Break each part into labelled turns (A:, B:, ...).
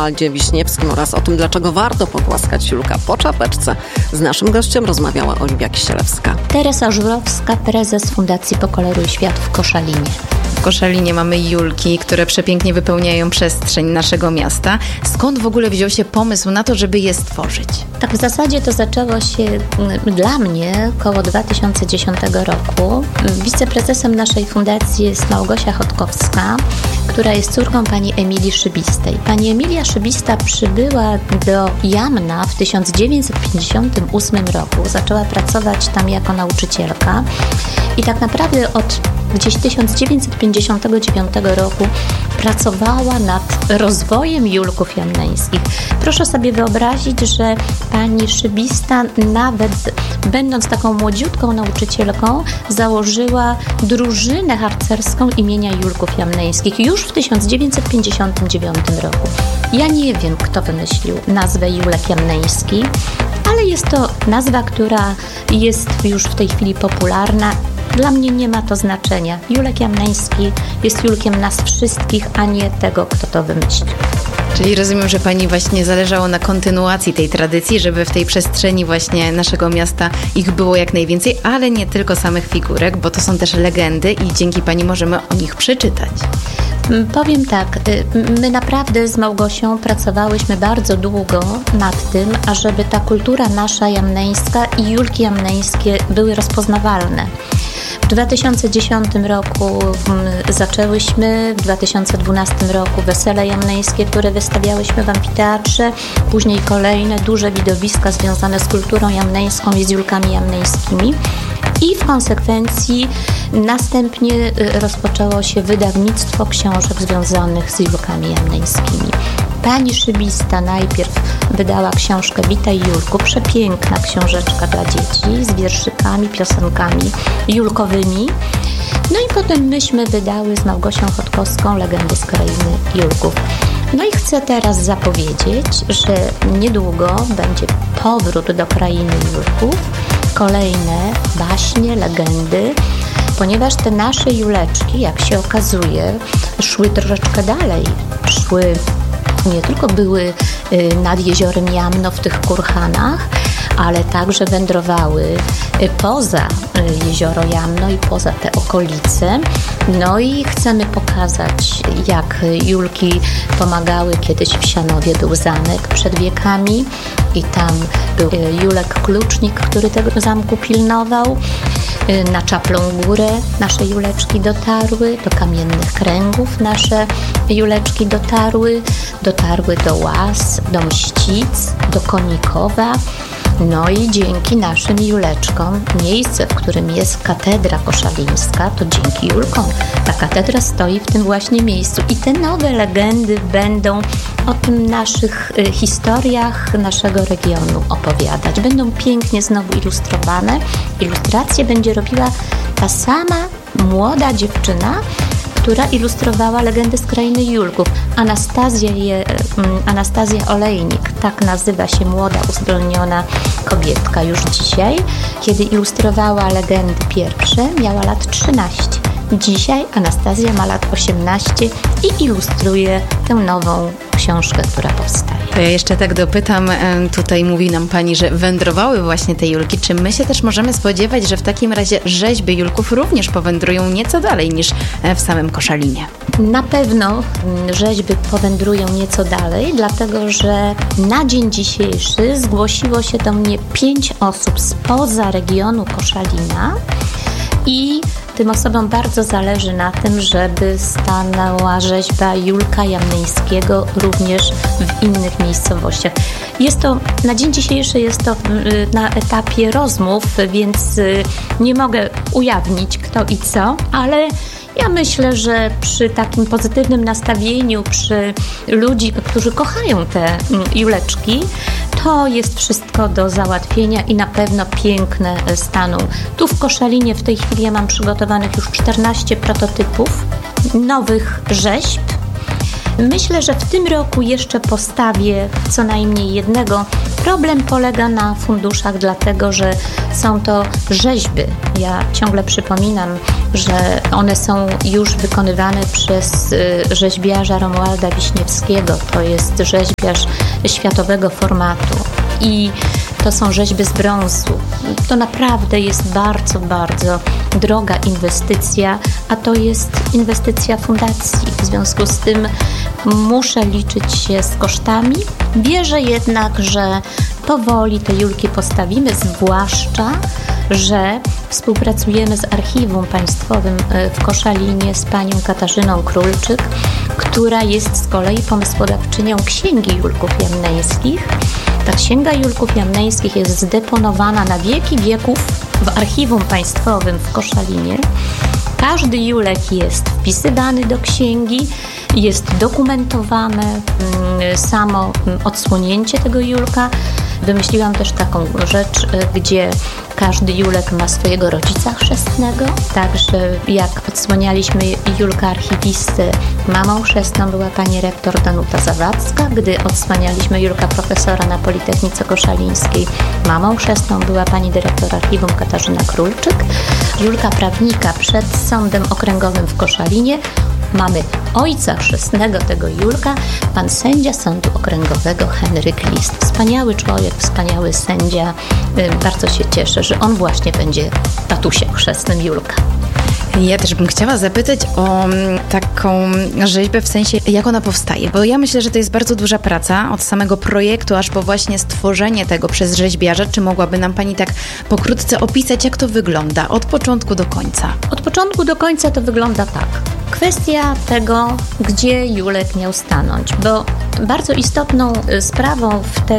A: Romualdzie Wiśniewskim oraz o tym, dlaczego warto pogłaskać Julka po czapeczce, z naszym gościem rozmawiała Oliwia Kisielewska.
B: Teresa Żurowska, prezes Fundacji Pokoloruj Świat w Koszalinie.
C: W Koszalinie mamy julki, które przepięknie wypełniają przestrzeń naszego miasta. Skąd w ogóle wziął się pomysł na to, żeby je stworzyć?
B: Tak w zasadzie to zaczęło się dla mnie około 2010 roku. Wiceprezesem naszej fundacji jest Małgosia Chodkowska, która jest córką pani Emilii Szybistej. Pani Emilia Szybista przybyła do Jamna w 1958 roku. Zaczęła pracować tam jako nauczycielka i tak naprawdę od gdzieś 1959 roku pracowała nad rozwojem julków jamneńskich. Proszę sobie wyobrazić, że pani Szybista, nawet będąc taką młodziutką nauczycielką, założyła drużynę harcerską imienia Julków Jamneńskich już w 1959 roku. Ja nie wiem, kto wymyślił nazwę Julek Jamneński, ale jest to nazwa, która jest już w tej chwili popularna. Dla mnie nie ma to znaczenia. Julek Jamneński jest Julkiem nas wszystkich, a nie tego, kto to wymyślił.
C: Czyli rozumiem, że pani właśnie zależało na kontynuacji tej tradycji, żeby w tej przestrzeni właśnie naszego miasta ich było jak najwięcej, ale nie tylko samych figurek, bo to są też legendy i dzięki pani możemy o nich przeczytać.
B: Powiem tak, my naprawdę z Małgosią pracowałyśmy bardzo długo nad tym, ażeby ta kultura nasza jamneńska i julki jamneńskie były rozpoznawalne. W 2010 roku zaczęłyśmy, w 2012 roku wesele jamneńskie, które wystawiałyśmy w amfiteatrze, później kolejne duże widowiska związane z kulturą jamneńską i z julkami jamneńskimi. I w konsekwencji następnie rozpoczęło się wydawnictwo książek związanych z julkami jamneńskimi. Pani Szybista najpierw wydała książkę Witaj Julku, przepiękna książeczka dla dzieci z wierszykami, piosenkami julkowymi. No i potem myśmy wydały z Małgosią Chodkowską Legendy z krainy Julków. No i chcę teraz zapowiedzieć, że niedługo będzie powrót do krainy Julków, kolejne baśnie, legendy, ponieważ te nasze juleczki, jak się okazuje, szły troszeczkę dalej. Nie tylko były nad jeziorem Jamno w tych kurhanach, ale także wędrowały poza jezioro Jamno i poza te okolice. No i chcemy pokazać, jak julki pomagały. Kiedyś w Sianowie był zamek przed wiekami i tam był Julek Klucznik, który tego zamku pilnował. Na Czaplą Górę nasze juleczki dotarły, do Kamiennych Kręgów nasze juleczki dotarły do Łaz, do Mścic, do Konikowa. No i dzięki naszym juleczkom, miejsce, w którym jest katedra koszalińska, to dzięki julkom ta katedra stoi w tym właśnie miejscu. I te nowe legendy będą o tym naszych historiach naszego regionu opowiadać. Będą pięknie znowu ilustrowane. Ilustracje będzie robiła ta sama młoda dziewczyna, która ilustrowała Legendy z krainy Julków. Anastazja Olejnik, tak nazywa się młoda, uzdolniona kobietka już dzisiaj. Kiedy ilustrowała legendy pierwsze, miała lat 13. Dzisiaj Anastazja ma lat 18 i ilustruje tę nową książkę, która powstaje.
C: To ja jeszcze tak dopytam, tutaj mówi nam pani, że wędrowały właśnie te julki. Czy my się też możemy spodziewać, że w takim razie rzeźby julków również powędrują nieco dalej niż w samym Koszalinie?
B: Na pewno rzeźby powędrują nieco dalej, dlatego że na dzień dzisiejszy zgłosiło się do mnie 5 osób spoza regionu Koszalina i tym osobom bardzo zależy na tym, żeby stanęła rzeźba Julka Jamneńskiego również w innych miejscowościach. Na dzień dzisiejszy jest to na etapie rozmów, więc nie mogę ujawnić kto i co, ale ja myślę, że przy takim pozytywnym nastawieniu, przy ludzi, którzy kochają te juleczki, to jest wszystko do załatwienia i na pewno piękne staną. Tu w Koszalinie w tej chwili ja mam przygotowanych już 14 prototypów nowych rzeźb. Myślę, że w tym roku jeszcze postawię co najmniej jednego. Problem polega na funduszach, dlatego że są to rzeźby. Ja ciągle przypominam, że one są już wykonywane przez rzeźbiarza Romualda Wiśniewskiego. To jest rzeźbiarz światowego formatu i to są rzeźby z brązu. To naprawdę jest bardzo, bardzo droga inwestycja, a to jest inwestycja fundacji. W związku z tym muszę liczyć się z kosztami. Wierzę jednak, że powoli te julki postawimy, zwłaszcza, że współpracujemy z Archiwum Państwowym w Koszalinie z panią Katarzyną Królczyk, która jest z kolei pomysłodawczynią Księgi Julków Jamneńskich. Ta Księga Julków Jamneńskich jest zdeponowana na wieki wieków w Archiwum Państwowym w Koszalinie. Każdy julek jest wpisywany do księgi, jest dokumentowane samo odsłonięcie tego julka. Wymyśliłam też taką rzecz, gdzie każdy julek ma swojego rodzica chrzestnego. Także jak odsłanialiśmy julka archiwisty, mamą chrzestną była pani rektor Danuta Zawadzka. Gdy odsłanialiśmy julka profesora na Politechnice Koszalińskiej, mamą chrzestną była pani dyrektor archiwum Katarzyna Królczyk. Julka prawnika przed Sądem Okręgowym w Koszalinie mamy ojca chrzestnego tego julka, pan sędzia Sądu Okręgowego Henryk List. Wspaniały człowiek, wspaniały sędzia. Bardzo się cieszę, że on właśnie będzie tatusiem chrzestnym julka.
C: Ja też bym chciała zapytać o taką rzeźbę, w sensie jak ona powstaje, bo ja myślę, że to jest bardzo duża praca od samego projektu, aż po właśnie stworzenie tego przez rzeźbiarza. Czy mogłaby nam pani tak pokrótce opisać, jak to wygląda od początku do końca?
B: Od początku do końca to wygląda tak. Kwestia tego, gdzie julek miał stanąć, bo bardzo istotną sprawą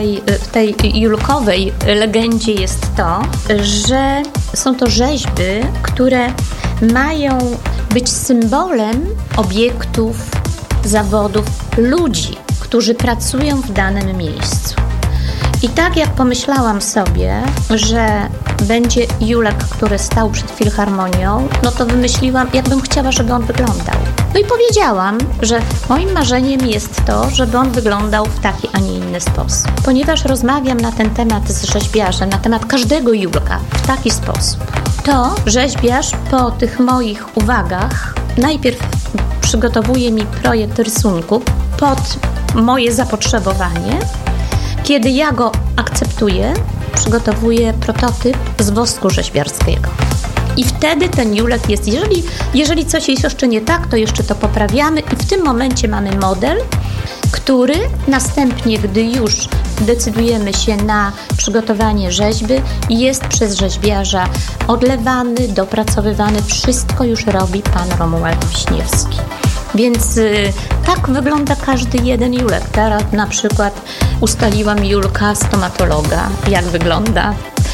B: w tej julkowej legendzie jest to, że są to rzeźby, które mają być symbolem obiektów, zawodów, ludzi, którzy pracują w danym miejscu. I tak jak pomyślałam sobie, że będzie julek, który stał przed Filharmonią, no to wymyśliłam, jakbym chciała, żeby on wyglądał. No i powiedziałam, że moim marzeniem jest to, żeby on wyglądał w taki, a nie inny sposób. Ponieważ rozmawiam na ten temat z rzeźbiarzem, na temat każdego julka w taki sposób, to rzeźbiarz po tych moich uwagach najpierw przygotowuje mi projekt rysunku pod moje zapotrzebowanie. Kiedy ja go akceptuję, przygotowuję prototyp z wosku rzeźbiarskiego. I wtedy ten julek jest, jeżeli coś jest jeszcze nie tak, to jeszcze to poprawiamy i w tym momencie mamy model, który następnie, gdy już decydujemy się na przygotowanie rzeźby, jest przez rzeźbiarza odlewany, dopracowywany. Wszystko już robi pan Romuald Wiśniewski. Więc tak wygląda każdy jeden julek. Teraz na przykład ustaliłam julka stomatologa, jak wygląda.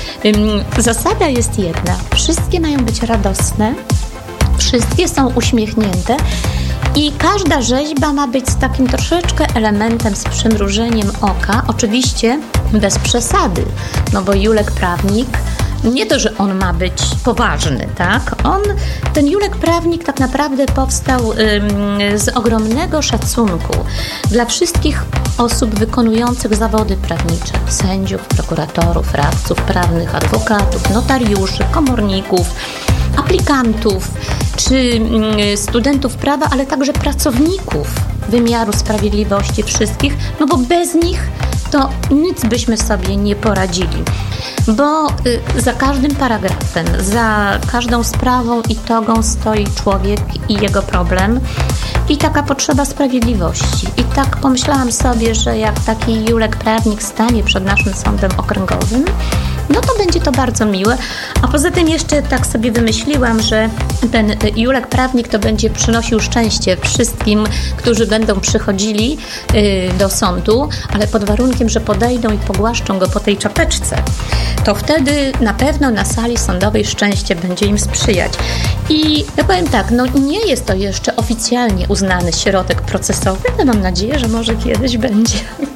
B: Zasada jest jedna. Wszystkie mają być radosne, wszystkie są uśmiechnięte i każda rzeźba ma być z takim troszeczkę elementem, z przymrużeniem oka. Oczywiście bez przesady, no bo julek prawnik, nie to, że on ma być poważny, tak? Ten julek prawnik tak naprawdę powstał z ogromnego szacunku dla wszystkich osób wykonujących zawody prawnicze. Sędziów, prokuratorów, radców prawnych, adwokatów, notariuszy, komorników, aplikantów czy studentów prawa, ale także pracowników wymiaru sprawiedliwości wszystkich, no bo bez nich to nic byśmy sobie nie poradzili. Bo za każdym paragrafem, za każdą sprawą i togą stoi człowiek i jego problem i taka potrzeba sprawiedliwości. I tak pomyślałam sobie, że jak taki julek prawnik stanie przed naszym sądem okręgowym, no to będzie to bardzo miłe. A poza tym jeszcze tak sobie wymyśliłam, że ten julek prawnik to będzie przynosił szczęście wszystkim, którzy będą przychodzili do sądu, ale pod warunkiem, że podejdą i pogłaszczą go po tej czapeczce. To wtedy na pewno na sali sądowej szczęście będzie im sprzyjać. I ja powiem tak, no nie jest to jeszcze oficjalnie uznany środek procesowy, ale mam nadzieję, że może kiedyś będzie.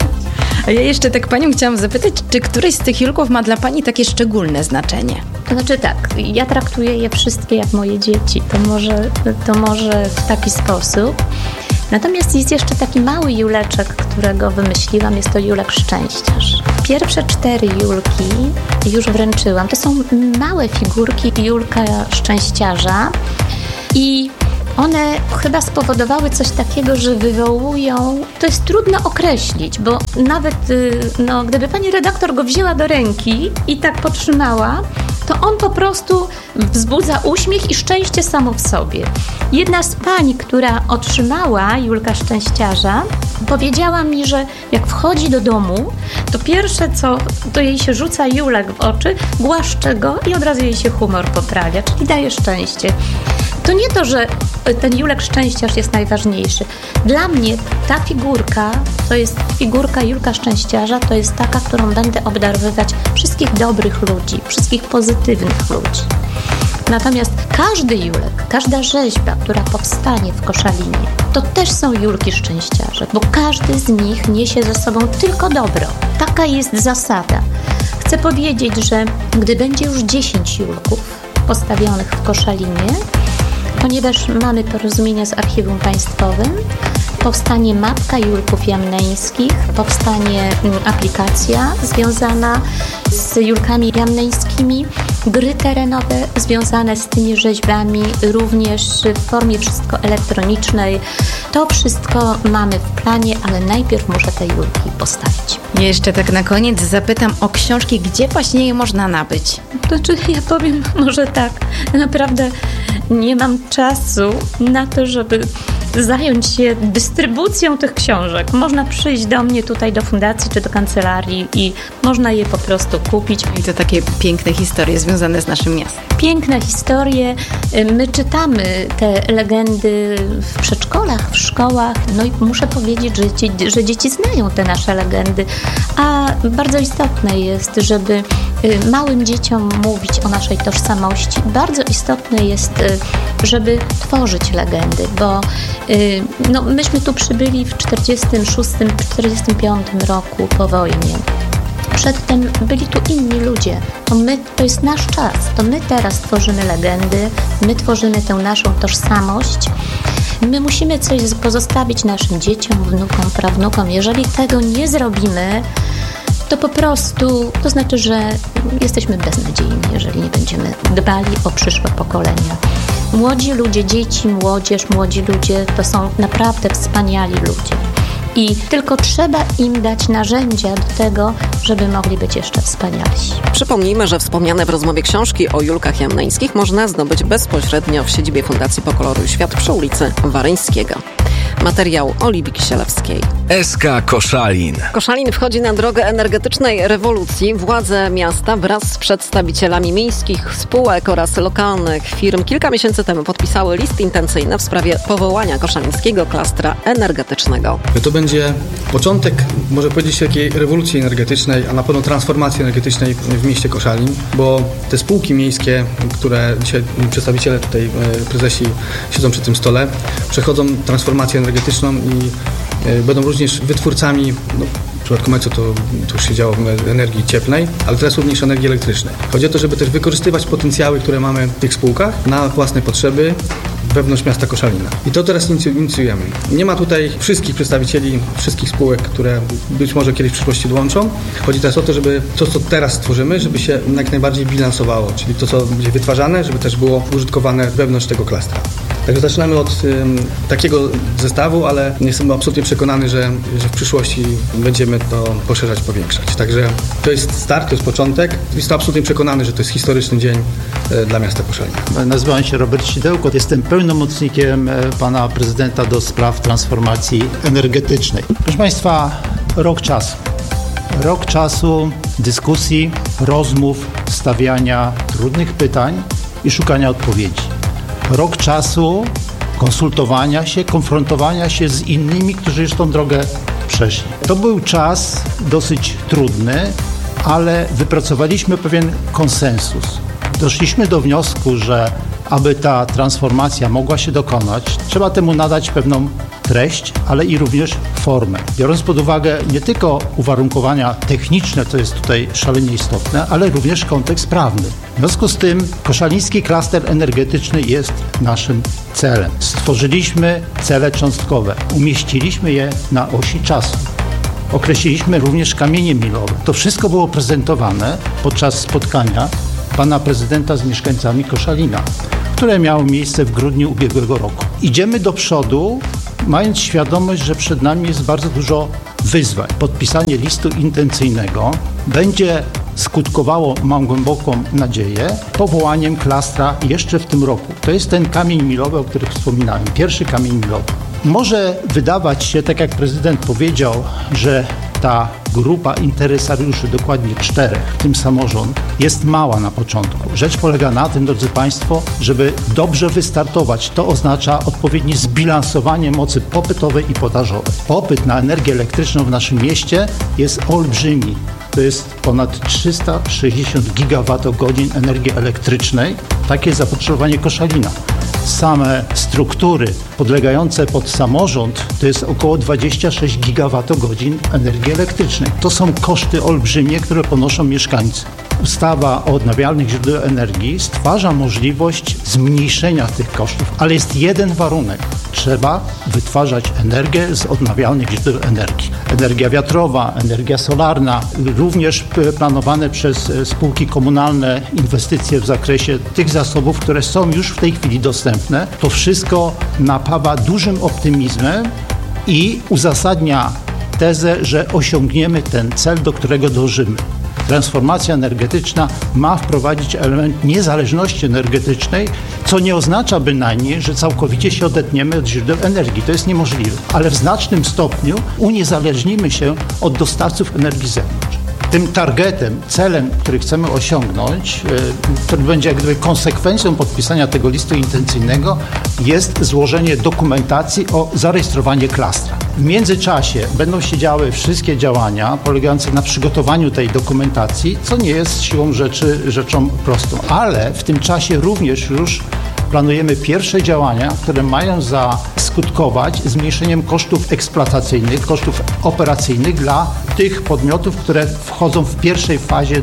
C: A ja jeszcze tak panią chciałam zapytać, czy któryś z tych julków ma dla pani takie szczególne znaczenie?
B: To znaczy tak, ja traktuję je wszystkie jak moje dzieci. To może w taki sposób. Natomiast jest jeszcze taki mały Juleczek, którego wymyśliłam, jest to Julek Szczęściarz. Pierwsze 4 Julki już wręczyłam. To są małe figurki Julka Szczęściarza i one chyba spowodowały coś takiego, że wywołują, to jest trudno określić, bo nawet gdyby pani redaktor go wzięła do ręki i tak potrzymała, to on po prostu wzbudza uśmiech i szczęście samo w sobie. Jedna z pań, która otrzymała Julka Szczęściarza, powiedziała mi, że jak wchodzi do domu, to pierwsze co, to jej się rzuca Julek w oczy, głaszcze go i od razu jej się humor poprawia, czyli daje szczęście. To nie to, że ten Julek Szczęściarz jest najważniejszy. Dla mnie ta figurka, to jest figurka Julka Szczęściarza, to jest taka, którą będę obdarowywać wszystkich dobrych ludzi, wszystkich pozytywnych ludzi. Natomiast każdy Julek, każda rzeźba, która powstanie w Koszalinie, to też są Julki Szczęściarze, bo każdy z nich niesie ze sobą tylko dobro. Taka jest zasada. Chcę powiedzieć, że gdy będzie już 10 Julków postawionych w Koszalinie, ponieważ mamy porozumienie z Archiwum Państwowym, powstanie mapka Julków Jamneńskich, powstanie aplikacja związana z Julkami Jamneńskimi, gry terenowe związane z tymi rzeźbami, również w formie wszystko elektronicznej. To wszystko mamy w planie, ale najpierw muszę te Julki postawić.
C: Jeszcze tak na koniec zapytam o książki, gdzie właśnie je można nabyć?
B: Ja powiem może tak, naprawdę nie mam czasu na to, żeby zająć się dystrybucją tych książek. Można przyjść do mnie tutaj do fundacji czy do kancelarii i można je po prostu kupić.
C: I to takie piękne historie związane z naszym miastem.
B: Piękne historie. My czytamy te legendy w przedszkolach, w szkołach. No i muszę powiedzieć, że dzieci znają te nasze legendy. A bardzo istotne jest, żeby małym dzieciom mówić o naszej tożsamości. Bardzo istotne jest, żeby tworzyć legendy, bo myśmy tu przybyli w 46-45 roku po wojnie. Przedtem byli tu inni ludzie. To jest nasz czas. To my teraz tworzymy legendy, my tworzymy tę naszą tożsamość. My musimy coś pozostawić naszym dzieciom, wnukom, prawnukom. Jeżeli tego nie zrobimy, to po prostu, to znaczy, że jesteśmy beznadziejni, jeżeli nie będziemy dbali o przyszłe pokolenia. Młodzi ludzie, dzieci, młodzież, młodzi ludzie to są naprawdę wspaniali ludzie. I tylko trzeba im dać narzędzia do tego, żeby mogli być jeszcze wspanialsi.
A: Przypomnijmy, że wspomniane w rozmowie książki o Julkach Jamneńskich można zdobyć bezpośrednio w siedzibie Fundacji Pokoloruj Świat przy ulicy Waryńskiego. Materiał Oliwii Kisielewskiej.
D: SK Koszalin.
A: Koszalin wchodzi na drogę energetycznej rewolucji. Władze miasta wraz z przedstawicielami miejskich spółek oraz lokalnych firm kilka miesięcy temu podpisały list intencyjny w sprawie powołania koszalińskiego klastra energetycznego.
E: To będzie początek, można powiedzieć, takiej rewolucji energetycznej, a na pewno transformacji energetycznej w mieście Koszalin, bo te spółki miejskie, które dzisiaj przedstawiciele tutaj, prezesi siedzą przy tym stole, przechodzą transformację energetyczną i będą również wytwórcami, w przypadku MECO to już się działo w energii cieplnej, ale teraz również energii elektrycznej. Chodzi o to, żeby też wykorzystywać potencjały, które mamy w tych spółkach na własne potrzeby wewnątrz miasta Koszalina. I to teraz inicjujemy. Nie ma tutaj wszystkich przedstawicieli, wszystkich spółek, które być może kiedyś w przyszłości dołączą. Chodzi teraz o to, żeby to, co teraz tworzymy, żeby się jak najbardziej bilansowało, czyli to, co będzie wytwarzane, żeby też było użytkowane wewnątrz tego klastra. Także zaczynamy od takiego zestawu, ale jestem absolutnie przekonany, że w przyszłości będziemy to poszerzać, powiększać. Także to jest start, to jest początek. Jestem absolutnie przekonany, że to jest historyczny dzień dla miasta Koszalina.
F: Nazywam się Robert Sidełko, jestem pełnomocnikiem pana prezydenta do spraw transformacji energetycznej. Proszę Państwa, rok czasu dyskusji, rozmów, stawiania trudnych pytań i szukania odpowiedzi. Rok czasu konsultowania się, konfrontowania się z innymi, którzy już tą drogę przeszli. To był czas dosyć trudny, ale wypracowaliśmy pewien konsensus. Doszliśmy do wniosku, że aby ta transformacja mogła się dokonać, trzeba temu nadać pewną treść, ale i również formę. Biorąc pod uwagę nie tylko uwarunkowania techniczne, co jest tutaj szalenie istotne, ale również kontekst prawny. W związku z tym koszaliński klaster energetyczny jest naszym celem. Stworzyliśmy cele cząstkowe, umieściliśmy je na osi czasu. Określiliśmy również kamienie milowe. To wszystko było prezentowane podczas spotkania pana prezydenta z mieszkańcami Koszalina, które miało miejsce w grudniu ubiegłego roku. Idziemy do przodu, mając świadomość, że przed nami jest bardzo dużo wyzwań. Podpisanie listu intencyjnego będzie skutkowało, mam głęboką nadzieję, powołaniem klastra jeszcze w tym roku. To jest ten kamień milowy, o którym wspominałem, pierwszy kamień milowy. Może wydawać się, tak jak prezydent powiedział, że ta grupa interesariuszy, dokładnie 4, w tym samorząd, jest mała na początku. Rzecz polega na tym, drodzy Państwo, żeby dobrze wystartować. To oznacza odpowiednie zbilansowanie mocy popytowej i podażowej. Popyt na energię elektryczną w naszym mieście jest olbrzymi. To jest ponad 360 gigawatogodzin energii elektrycznej. Takie jest zapotrzebowanie Koszalina. Same struktury podlegające pod samorząd to jest około 26 gigawatogodzin energii elektrycznej. To są koszty olbrzymie, które ponoszą mieszkańcy. Ustawa o odnawialnych źródłach energii stwarza możliwość zmniejszenia tych kosztów, ale jest jeden warunek. Trzeba wytwarzać energię z odnawialnych źródeł energii. Energia wiatrowa, energia solarna, również planowane przez spółki komunalne inwestycje w zakresie tych zasobów, które są już w tej chwili dostępne. To wszystko napawa dużym optymizmem i uzasadnia tezę, że osiągniemy ten cel, do którego dążymy. Transformacja energetyczna ma wprowadzić element niezależności energetycznej, co nie oznacza bynajmniej, że całkowicie się odetniemy od źródeł energii. To jest niemożliwe. Ale w znacznym stopniu uniezależnimy się od dostawców energii z zewnątrz. Tym targetem, celem, który chcemy osiągnąć, który będzie jak gdyby konsekwencją podpisania tego listu intencyjnego, jest złożenie dokumentacji o zarejestrowanie klastra. W międzyczasie będą się działy wszystkie działania polegające na przygotowaniu tej dokumentacji, co nie jest siłą rzeczy rzeczą prostą. Ale w tym czasie również już planujemy pierwsze działania, które mają zaskutkować zmniejszeniem kosztów eksploatacyjnych, kosztów operacyjnych dla tych podmiotów, które wchodzą w pierwszej fazie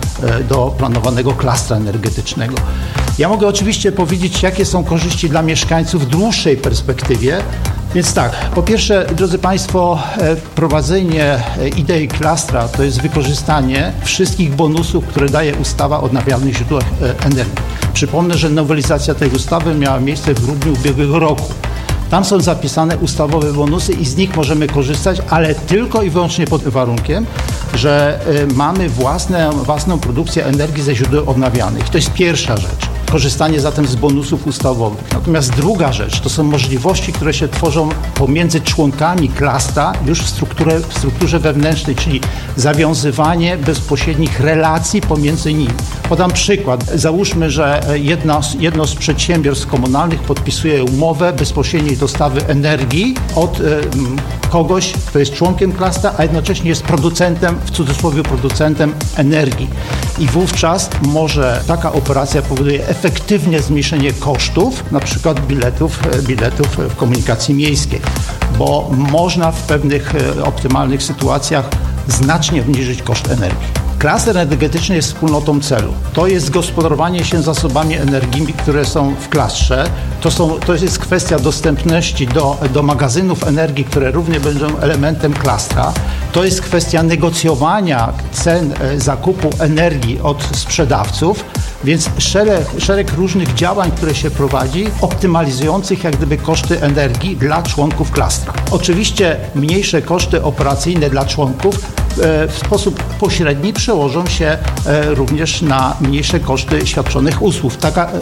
F: do planowanego klastra energetycznego. Ja mogę oczywiście powiedzieć, jakie są korzyści dla mieszkańców w dłuższej perspektywie. Więc tak, po pierwsze, drodzy Państwo, prowadzenie idei klastra to jest wykorzystanie wszystkich bonusów, które daje ustawa o odnawialnych źródłach energii. Przypomnę, że nowelizacja tej ustawy miała miejsce w grudniu ubiegłego roku. Tam są zapisane ustawowe bonusy i z nich możemy korzystać, ale tylko i wyłącznie pod warunkiem, że mamy własną produkcję energii ze źródeł odnawialnych. To jest pierwsza rzecz. Korzystanie zatem z bonusów ustawowych. Natomiast druga rzecz to są możliwości, które się tworzą pomiędzy członkami klastra już w strukturze wewnętrznej, czyli zawiązywanie bezpośrednich relacji pomiędzy nimi. Podam przykład. Załóżmy, że jedno z przedsiębiorstw komunalnych podpisuje umowę bezpośredniej dostawy energii od kogoś, kto jest członkiem klastra, a jednocześnie jest producentem, w cudzysłowie producentem energii. I wówczas może taka operacja powoduje efektywne zmniejszenie kosztów, na przykład biletów w komunikacji miejskiej, bo można w pewnych optymalnych sytuacjach znacznie obniżyć koszt energii. Klaster energetyczny jest wspólnotą celu. To jest gospodarowanie się zasobami energii, które są w klastrze. To jest kwestia dostępności do magazynów energii, które również będą elementem klastra. To jest kwestia negocjowania cen zakupu energii od sprzedawców, więc szereg różnych działań, które się prowadzi, optymalizujących jak gdyby koszty energii dla członków klastra. Oczywiście mniejsze koszty operacyjne dla członków w sposób pośredni przełożą się również na mniejsze koszty świadczonych usług.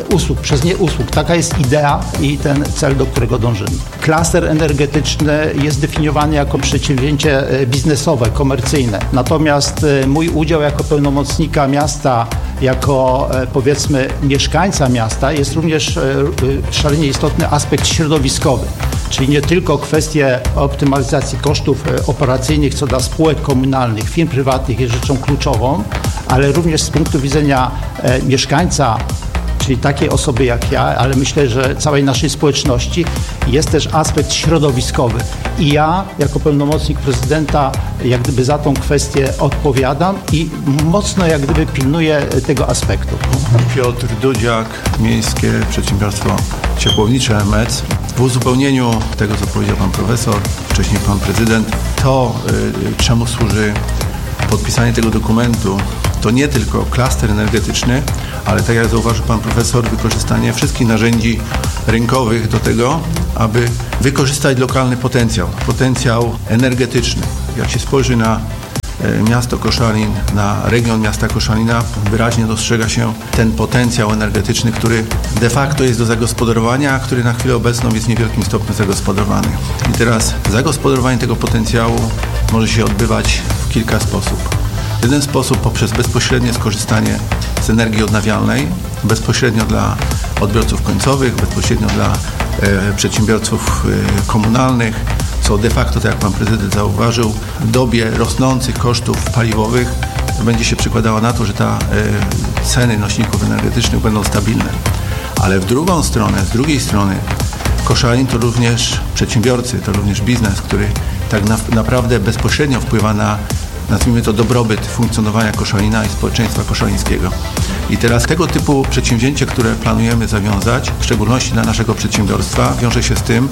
F: Taka jest idea i ten cel, do którego dążymy. Klaster energetyczny jest definiowany jako przedsięwzięcie biznesowe, komercyjne. Natomiast mój udział jako pełnomocnika miasta, jako powiedzmy mieszkańca miasta jest również szalenie istotny aspekt środowiskowy. Czyli nie tylko kwestie optymalizacji kosztów operacyjnych co dla spółek komunalnych, firm prywatnych jest rzeczą kluczową, ale również z punktu widzenia mieszkańca czyli takiej osoby jak ja, ale myślę, że całej naszej społeczności, jest też aspekt środowiskowy. I ja, jako pełnomocnik prezydenta, jak gdyby za tą kwestię odpowiadam i mocno jak gdyby pilnuję tego aspektu.
G: Piotr Dudziak, Miejskie Przedsiębiorstwo Ciepłownicze MEC. W uzupełnieniu tego, co powiedział pan profesor, wcześniej pan prezydent, to czemu służy podpisanie tego dokumentu, to nie tylko klaster energetyczny, ale tak jak zauważył pan profesor, wykorzystanie wszystkich narzędzi rynkowych do tego, aby wykorzystać lokalny potencjał energetyczny. Jak się spojrzy na miasto Koszalin, na region miasta Koszalina, wyraźnie dostrzega się ten potencjał energetyczny, który de facto jest do zagospodarowania, a który na chwilę obecną jest w niewielkim stopniu zagospodarowany. I teraz zagospodarowanie tego potencjału może się odbywać w kilka sposobów. Jeden sposób poprzez bezpośrednie skorzystanie z energii odnawialnej, bezpośrednio dla odbiorców końcowych, bezpośrednio dla przedsiębiorców komunalnych, co de facto, tak jak pan prezydent zauważył, w dobie rosnących kosztów paliwowych będzie się przykładała na to, że ceny nośników energetycznych będą stabilne. Ale z drugiej strony Koszalin to również przedsiębiorcy, to również biznes, który tak naprawdę bezpośrednio wpływa na, nazwijmy to, dobrobyt funkcjonowania Koszalina i społeczeństwa koszalińskiego. I teraz tego typu przedsięwzięcie, które planujemy zawiązać, w szczególności dla naszego przedsiębiorstwa, wiąże się z tym,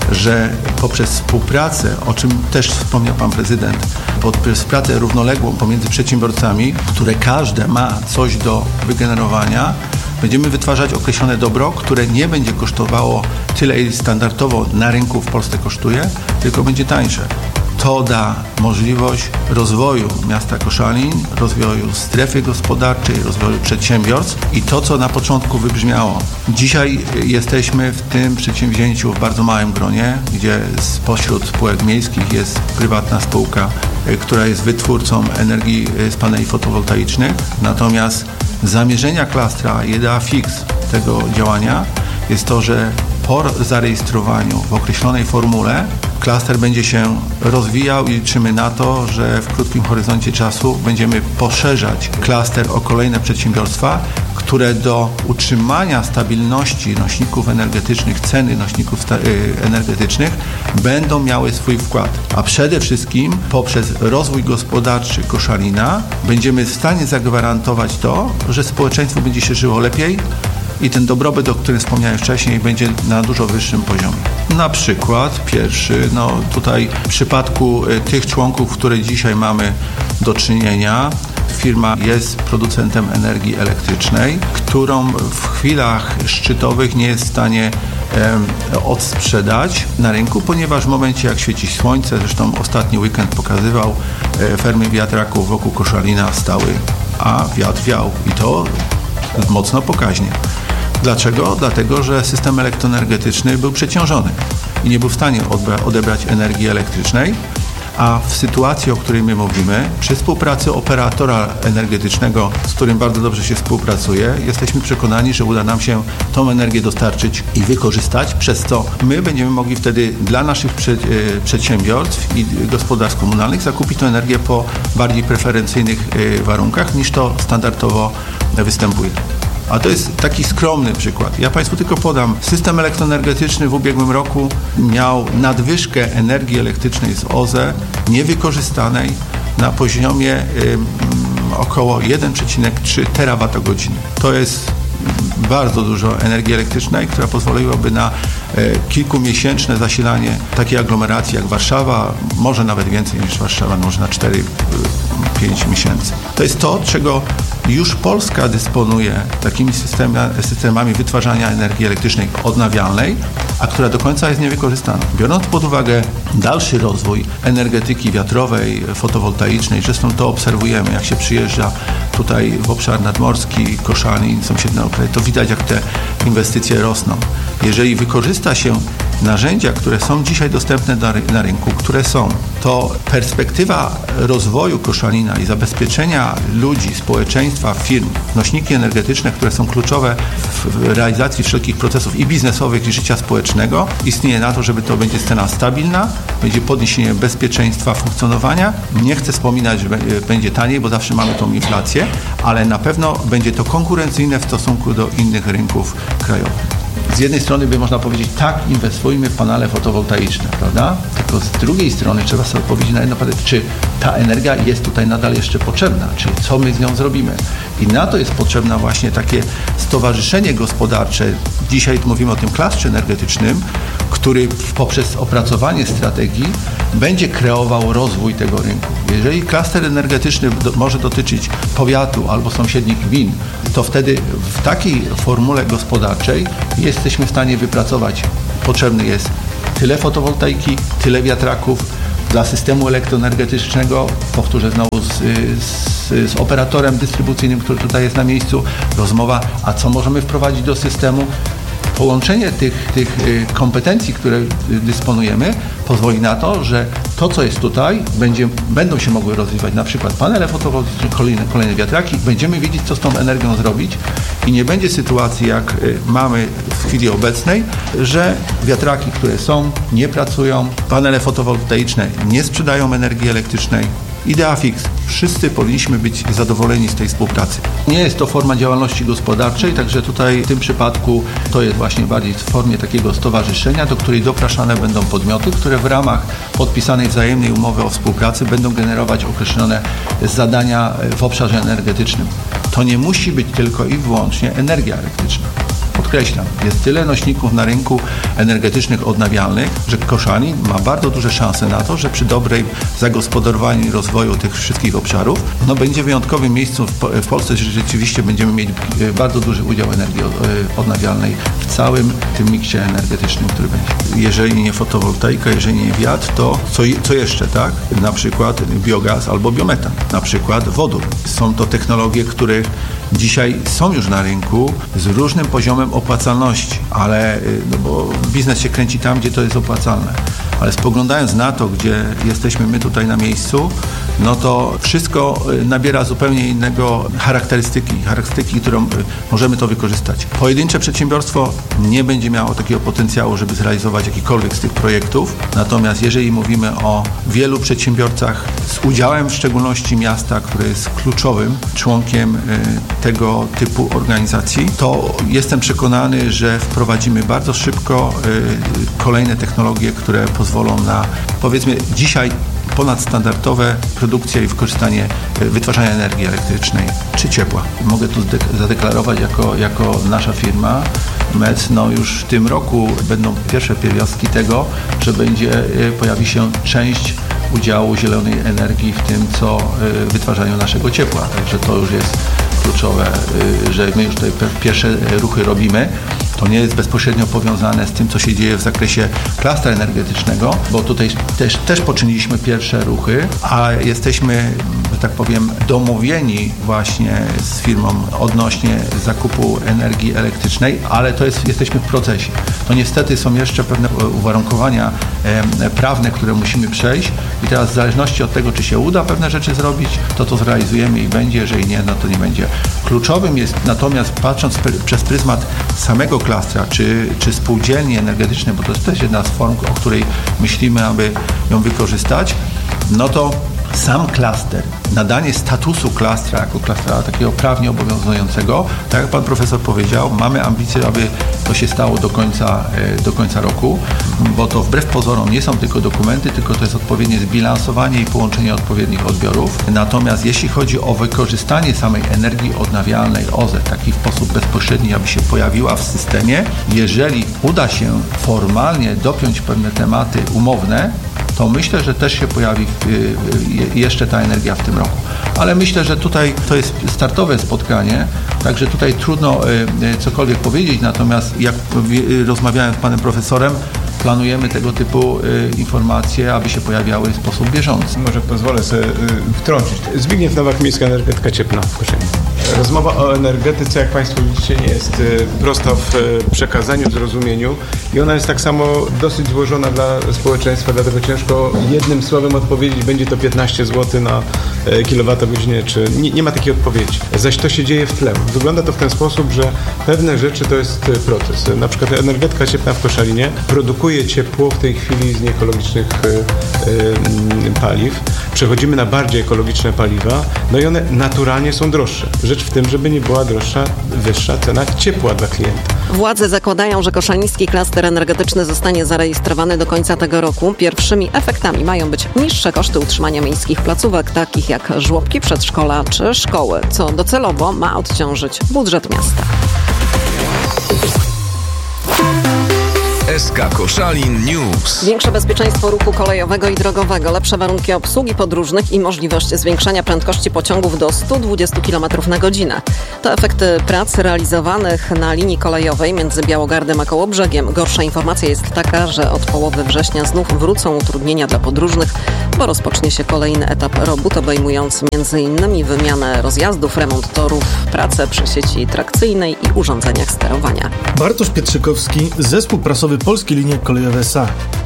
G: że poprzez współpracę, o czym też wspomniał pan prezydent, poprzez pracę równoległą pomiędzy przedsiębiorcami, które każde ma coś do wygenerowania, będziemy wytwarzać określone dobro, które nie będzie kosztowało tyle, ile standardowo na rynku w Polsce kosztuje, tylko będzie tańsze. To da możliwość rozwoju miasta Koszalin, rozwoju strefy gospodarczej, rozwoju przedsiębiorstw i to, co na początku wybrzmiało. Dzisiaj jesteśmy w tym przedsięwzięciu w bardzo małym gronie, gdzie spośród spółek miejskich jest prywatna spółka, która jest wytwórcą energii z paneli fotowoltaicznych. Natomiast zamierzenia klastra, idea fix tego działania jest to, że po zarejestrowaniu w określonej formule klaster będzie się rozwijał i liczymy na to, że w krótkim horyzoncie czasu będziemy poszerzać klaster o kolejne przedsiębiorstwa, które do utrzymania stabilności nośników energetycznych, ceny nośników energetycznych będą miały swój wkład. A przede wszystkim poprzez rozwój gospodarczy Koszalina będziemy w stanie zagwarantować to, że społeczeństwo będzie się żyło lepiej i ten dobrobyt, o którym wspomniałem wcześniej, będzie na dużo wyższym poziomie. Na przykład pierwszy, tutaj w przypadku tych członków, które dzisiaj mamy do czynienia, firma jest producentem energii elektrycznej, którą w chwilach szczytowych nie jest w stanie odsprzedać na rynku, ponieważ w momencie, jak świeci słońce, zresztą ostatni weekend pokazywał, fermy wiatraków wokół Koszalina stały, a wiatr wiał i to mocno pokaźnie. Dlaczego? Dlatego, że system elektroenergetyczny był przeciążony i nie był w stanie odebrać energii elektrycznej, a w sytuacji, o której my mówimy, przy współpracy operatora energetycznego, z którym bardzo dobrze się współpracuje, jesteśmy przekonani, że uda nam się tą energię dostarczyć i wykorzystać, przez co my będziemy mogli wtedy dla naszych przedsiębiorstw i gospodarstw komunalnych zakupić tę energię po bardziej preferencyjnych warunkach, niż to standardowo występuje. A to jest taki skromny przykład. Ja Państwu tylko podam. System elektroenergetyczny w ubiegłym roku miał nadwyżkę energii elektrycznej z OZE niewykorzystanej na poziomie około 1,3 terawatogodziny. To jest bardzo dużo energii elektrycznej, która pozwoliłaby na kilkumiesięczne zasilanie takiej aglomeracji jak Warszawa, może nawet więcej niż Warszawa, może na 4-5 miesięcy. To jest to, czego już Polska dysponuje takimi systemami wytwarzania energii elektrycznej odnawialnej, a która do końca jest niewykorzystana. Biorąc pod uwagę dalszy rozwój energetyki wiatrowej, fotowoltaicznej, zresztą to obserwujemy, jak się przyjeżdża tutaj w obszar nadmorski, Koszalin, sąsiednie kraje, to widać, jak te inwestycje rosną. Jeżeli wykorzysta się narzędzia, które są dzisiaj dostępne na rynku, które są to perspektywa rozwoju Koszalina i zabezpieczenia ludzi, społeczeństwa, firm, nośniki energetyczne, które są kluczowe w realizacji wszelkich procesów i biznesowych, i życia społecznego, istnieje na to, żeby to będzie scena stabilna, będzie podniesienie bezpieczeństwa funkcjonowania. Nie chcę wspominać, że będzie taniej, bo zawsze mamy tą inflację, ale na pewno będzie to konkurencyjne w stosunku do innych rynków krajowych. Z jednej strony by można powiedzieć, tak, inwestujmy w panele fotowoltaiczne, prawda? Tylko z drugiej strony trzeba sobie odpowiedzieć na jedno pytanie, czy ta energia jest tutaj nadal jeszcze potrzebna, czyli co my z nią zrobimy. I na to jest potrzebne właśnie takie stowarzyszenie gospodarcze. Dzisiaj mówimy o tym klastrze energetycznym, który poprzez opracowanie strategii będzie kreował rozwój tego rynku. Jeżeli klaster energetyczny może dotyczyć powiatu albo sąsiednich gmin, to wtedy w takiej formule gospodarczej jesteśmy w stanie wypracować, potrzebny jest tyle fotowoltaiki, tyle wiatraków dla systemu elektroenergetycznego, powtórzę znowu z operatorem dystrybucyjnym, który tutaj jest na miejscu, rozmowa, a co możemy wprowadzić do systemu. Połączenie tych kompetencji, które dysponujemy, pozwoli na to, że to, co jest tutaj, będą się mogły rozwijać, na przykład panele fotowoltaiczne, kolejne wiatraki, będziemy wiedzieć, co z tą energią zrobić i nie będzie sytuacji, jak mamy w chwili obecnej, że wiatraki, które są, nie pracują, panele fotowoltaiczne nie sprzedają energii elektrycznej. Idea fix. Wszyscy powinniśmy być zadowoleni z tej współpracy. Nie jest to forma działalności gospodarczej, także tutaj w tym przypadku to jest właśnie bardziej w formie takiego stowarzyszenia, do której dopraszane będą podmioty, które w ramach podpisanej wzajemnej umowy o współpracy będą generować określone zadania w obszarze energetycznym. To nie musi być tylko i wyłącznie energia elektryczna. Podkreślam, jest tyle nośników na rynku energetycznych odnawialnych, że Koszalin ma bardzo duże szanse na to, że przy dobrej zagospodarowaniu i rozwoju tych wszystkich obszarów, będzie wyjątkowym miejscu w Polsce, że rzeczywiście będziemy mieć bardzo duży udział energii odnawialnej w całym tym miksie energetycznym, który będzie. Jeżeli nie fotowoltaika, jeżeli nie wiatr, to co jeszcze, tak? Na przykład biogaz albo biometan, na przykład wodór. Są to technologie, które dzisiaj są już na rynku z różnym poziomem opłacalności, ale bo biznes się kręci tam, gdzie to jest opłacalne. Ale spoglądając na to, gdzie jesteśmy my tutaj na miejscu, to wszystko nabiera zupełnie innego charakterystyki, którą możemy to wykorzystać. Pojedyncze przedsiębiorstwo nie będzie miało takiego potencjału, żeby zrealizować jakikolwiek z tych projektów, natomiast jeżeli mówimy o wielu przedsiębiorcach z udziałem w szczególności miasta, które jest kluczowym członkiem tego typu organizacji, to jestem przekonany, że wprowadzimy bardzo szybko kolejne technologie, które pozwolą na, powiedzmy, dzisiaj ponadstandardowe produkcje i wykorzystanie wytwarzania energii elektrycznej czy ciepła. Mogę tu zadeklarować jako nasza firma MEC, już w tym roku będą pierwsze pierwiastki tego, że pojawi się część udziału zielonej energii w tym, co wytwarzaniu naszego ciepła. Także to już jest kluczowe, że my już tutaj pierwsze ruchy robimy. To nie jest bezpośrednio powiązane z tym, co się dzieje w zakresie klastra energetycznego, bo tutaj też poczyniliśmy pierwsze ruchy, a jesteśmy, że tak powiem, domówieni właśnie z firmą odnośnie zakupu energii elektrycznej, ale jesteśmy w procesie. To niestety są jeszcze pewne uwarunkowania prawne, które musimy przejść i teraz w zależności od tego, czy się uda pewne rzeczy zrobić, to zrealizujemy i będzie, jeżeli nie, to nie będzie. Kluczowym jest natomiast, patrząc przez pryzmat samego klastra, czy spółdzielni energetycznej, bo to jest też jedna z form, o której myślimy, aby ją wykorzystać, to sam klaster, nadanie statusu klastra jako klastra takiego prawnie obowiązującego, tak jak pan profesor powiedział, mamy ambicje, aby to się stało do końca roku, bo to wbrew pozorom nie są tylko dokumenty, tylko to jest odpowiednie zbilansowanie i połączenie odpowiednich odbiorów. Natomiast jeśli chodzi o wykorzystanie samej energii odnawialnej OZE w taki sposób bezpośredni, aby się pojawiła w systemie, jeżeli uda się formalnie dopiąć pewne tematy umowne, to myślę, że też się pojawi jeszcze ta energia w tym roku. Ale myślę, że tutaj to jest startowe spotkanie, także tutaj trudno cokolwiek powiedzieć, natomiast jak rozmawiałem z panem profesorem, planujemy tego typu informacje, aby się pojawiały w sposób bieżący.
H: Może pozwolę sobie wtrącić. Zbigniew Nowak, Miejska Energetyka Cieplna w Koszalinie. Rozmowa o energetyce, jak Państwo widzicie, nie jest prosta w przekazaniu, zrozumieniu i ona jest tak samo dosyć złożona dla społeczeństwa, dlatego ciężko jednym słowem odpowiedzieć, będzie to 15 zł na kilowatogodzinę, czy nie ma takiej odpowiedzi. Zaś to się dzieje w tle. Wygląda to w ten sposób, że pewne rzeczy to jest proces. Na przykład energetyka cieplna w Koszalinie produkuje ciepło w tej chwili z nieekologicznych paliw. Przechodzimy na bardziej ekologiczne paliwa, no i one naturalnie są droższe. Rzecz w tym, żeby nie była wyższa cena ciepła dla klienta.
A: Władze zakładają, że koszaliński klaster energetyczny zostanie zarejestrowany do końca tego roku. Pierwszymi efektami mają być niższe koszty utrzymania miejskich placówek, takich jak żłobki, przedszkola czy szkoły, co docelowo ma odciążyć budżet miasta.
D: SK Koszalin News.
A: Większe bezpieczeństwo ruchu kolejowego i drogowego, lepsze warunki obsługi podróżnych i możliwość zwiększenia prędkości pociągów do 120 km na godzinę. To efekty prac realizowanych na linii kolejowej między Białogardem a Kołobrzegiem. Gorsza informacja jest taka, że od połowy września znów wrócą utrudnienia dla podróżnych, bo rozpocznie się kolejny etap robót obejmujący m.in. wymianę rozjazdów, remont torów, pracę przy sieci trakcyjnej i urządzeniach sterowania.
I: Bartosz Pietrzykowski, zespół prasowy Polskie Linie Kolejowe S.A.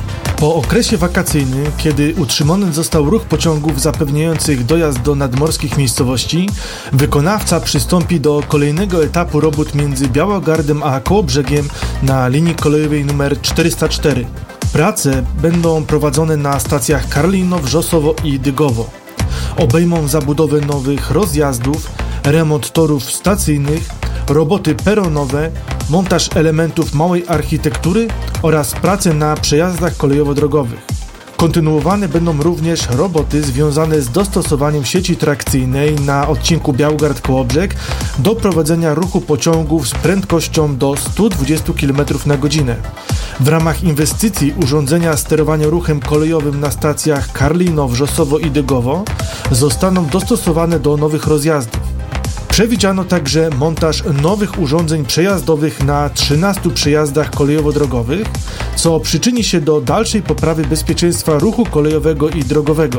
I: Po okresie wakacyjnym, kiedy utrzymany został ruch pociągów zapewniających dojazd do nadmorskich miejscowości, wykonawca przystąpi do kolejnego etapu robót między Białogardem a Kołobrzegiem na linii kolejowej nr 404. Prace będą prowadzone na stacjach Karlino, Wrzosowo i Dygowo. Obejmą zabudowę nowych rozjazdów, remont torów stacyjnych, roboty peronowe, montaż elementów małej architektury oraz prace na przejazdach kolejowo-drogowych. Kontynuowane będą również roboty związane z dostosowaniem sieci trakcyjnej na odcinku Białogard-Kołobrzeg do prowadzenia ruchu pociągów z prędkością do 120 km na godzinę. W ramach inwestycji urządzenia sterowania ruchem kolejowym na stacjach Karlino, Wrzosowo i Dygowo zostaną dostosowane do nowych rozjazdów. Przewidziano także montaż nowych urządzeń przejazdowych na 13 przejazdach kolejowo-drogowych, co przyczyni się do dalszej poprawy bezpieczeństwa ruchu kolejowego i drogowego.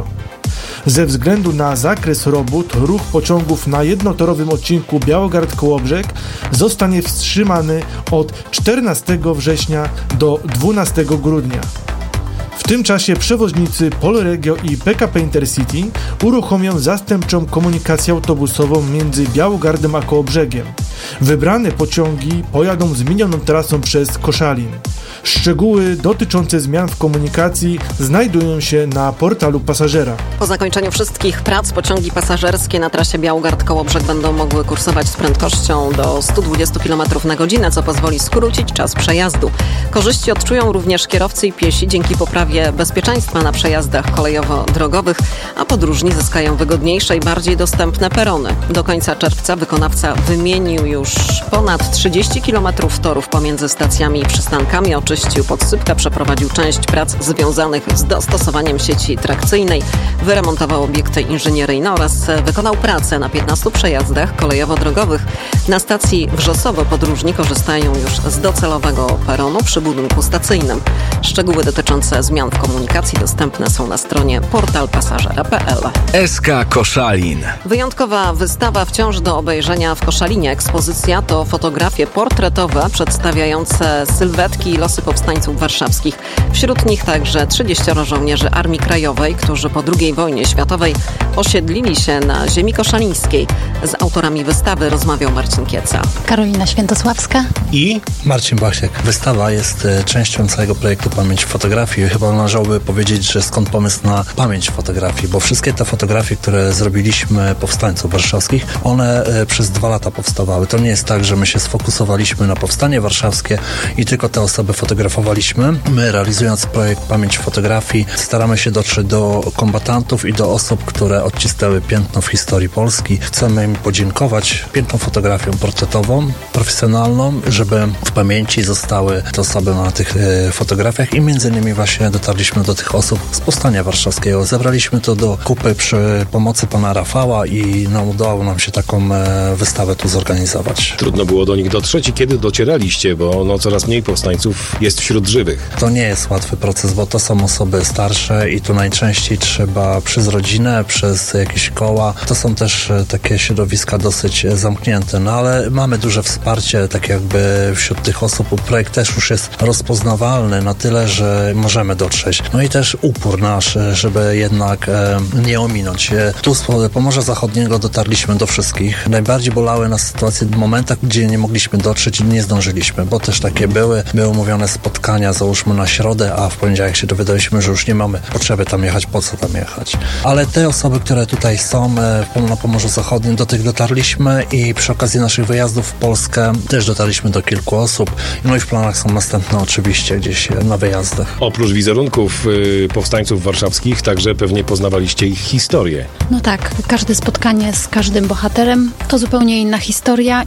I: Ze względu na zakres robót, ruch pociągów na jednotorowym odcinku Białogard-Kołobrzeg zostanie wstrzymany od 14 września do 12 grudnia. W tym czasie przewoźnicy Polregio i PKP Intercity uruchomią zastępczą komunikację autobusową między Białogardem a Kołobrzegiem. Wybrane pociągi pojadą zmienioną trasą przez Koszalin. Szczegóły dotyczące zmian w komunikacji znajdują się na portalu pasażera.
A: Po zakończeniu wszystkich prac pociągi pasażerskie na trasie Białogard-Kołobrzeg będą mogły kursować z prędkością do 120 km na godzinę, co pozwoli skrócić czas przejazdu. Korzyści odczują również kierowcy i piesi dzięki poprawie bezpieczeństwa na przejazdach kolejowo-drogowych, a podróżni zyskają wygodniejsze i bardziej dostępne perony. Do końca czerwca wykonawca wymienił już ponad 30 km torów pomiędzy stacjami i przystankami, oczyścił podsypkę, przeprowadził część prac związanych z dostosowaniem sieci trakcyjnej, wyremontował obiekty inżynieryjne oraz wykonał pracę na 15 przejazdach kolejowo-drogowych. Na stacji Wrzosowo podróżni korzystają już z docelowego peronu przy budynku stacyjnym. Szczegóły dotyczące zmian w komunikacji dostępne są na stronie portalpasażera.pl.
D: SK Koszalin.
A: Wyjątkowa wystawa wciąż do obejrzenia w Koszalinie. Ekspozycja to fotografie portretowe przedstawiające sylwetki i losy powstańców warszawskich. Wśród nich także 30 żołnierzy Armii Krajowej, którzy po II wojnie światowej osiedlili się na ziemi koszalińskiej. Z autorami wystawy rozmawiał Marcin Kieca.
J: Karolina Świętosławska
K: i Marcin Basiek. Wystawa jest częścią całego projektu Pamięć Fotografii. Chyba należałoby powiedzieć, że skąd pomysł na Pamięć Fotografii, bo wszystkie te fotografie, które zrobiliśmy powstańców warszawskich, one przez 2 lata powstawały. To nie jest tak, że my się sfokusowaliśmy na powstanie warszawskie i tylko te osoby fotografowaliśmy. My, realizując projekt Pamięć Fotografii, staramy się dotrzeć do kombatantów i do osób, które odcisnęły piętno w historii Polski. Chcemy im podziękować piękną fotografią portretową, profesjonalną, żeby w pamięci zostały te osoby na tych fotografiach i między innymi właśnie do dotarliśmy do tych osób z Powstania Warszawskiego. Zebraliśmy to do kupy przy pomocy pana Rafała i udało nam się taką wystawę tu zorganizować.
J: Trudno było do nich dotrzeć i kiedy docieraliście, bo coraz mniej powstańców jest wśród żywych.
K: To nie jest łatwy proces, bo to są osoby starsze i tu najczęściej trzeba przez rodzinę, przez jakieś koła. To są też takie środowiska dosyć zamknięte, ale mamy duże wsparcie, tak jakby wśród tych osób. Projekt też już jest rozpoznawalny na tyle, że możemy dotrzeć. I też upór nasz, żeby jednak nie ominąć. Tu z Pomorza Zachodniego dotarliśmy do wszystkich. Najbardziej bolały nas sytuacje w momentach, gdzie nie mogliśmy dotrzeć i nie zdążyliśmy, bo też takie były umówione spotkania, załóżmy na środę, a w poniedziałek się dowiedzieliśmy, że już nie mamy potrzeby tam jechać, po co tam jechać. Ale te osoby, które tutaj są na Pomorzu Zachodnim, do tych dotarliśmy i przy okazji naszych wyjazdów w Polskę też dotarliśmy do kilku osób. I w planach są następne oczywiście gdzieś na wyjazdach.
J: Oprócz wizerunków powstańców warszawskich, także pewnie poznawaliście ich historię.
L: No tak, każde spotkanie z każdym bohaterem to zupełnie inna historia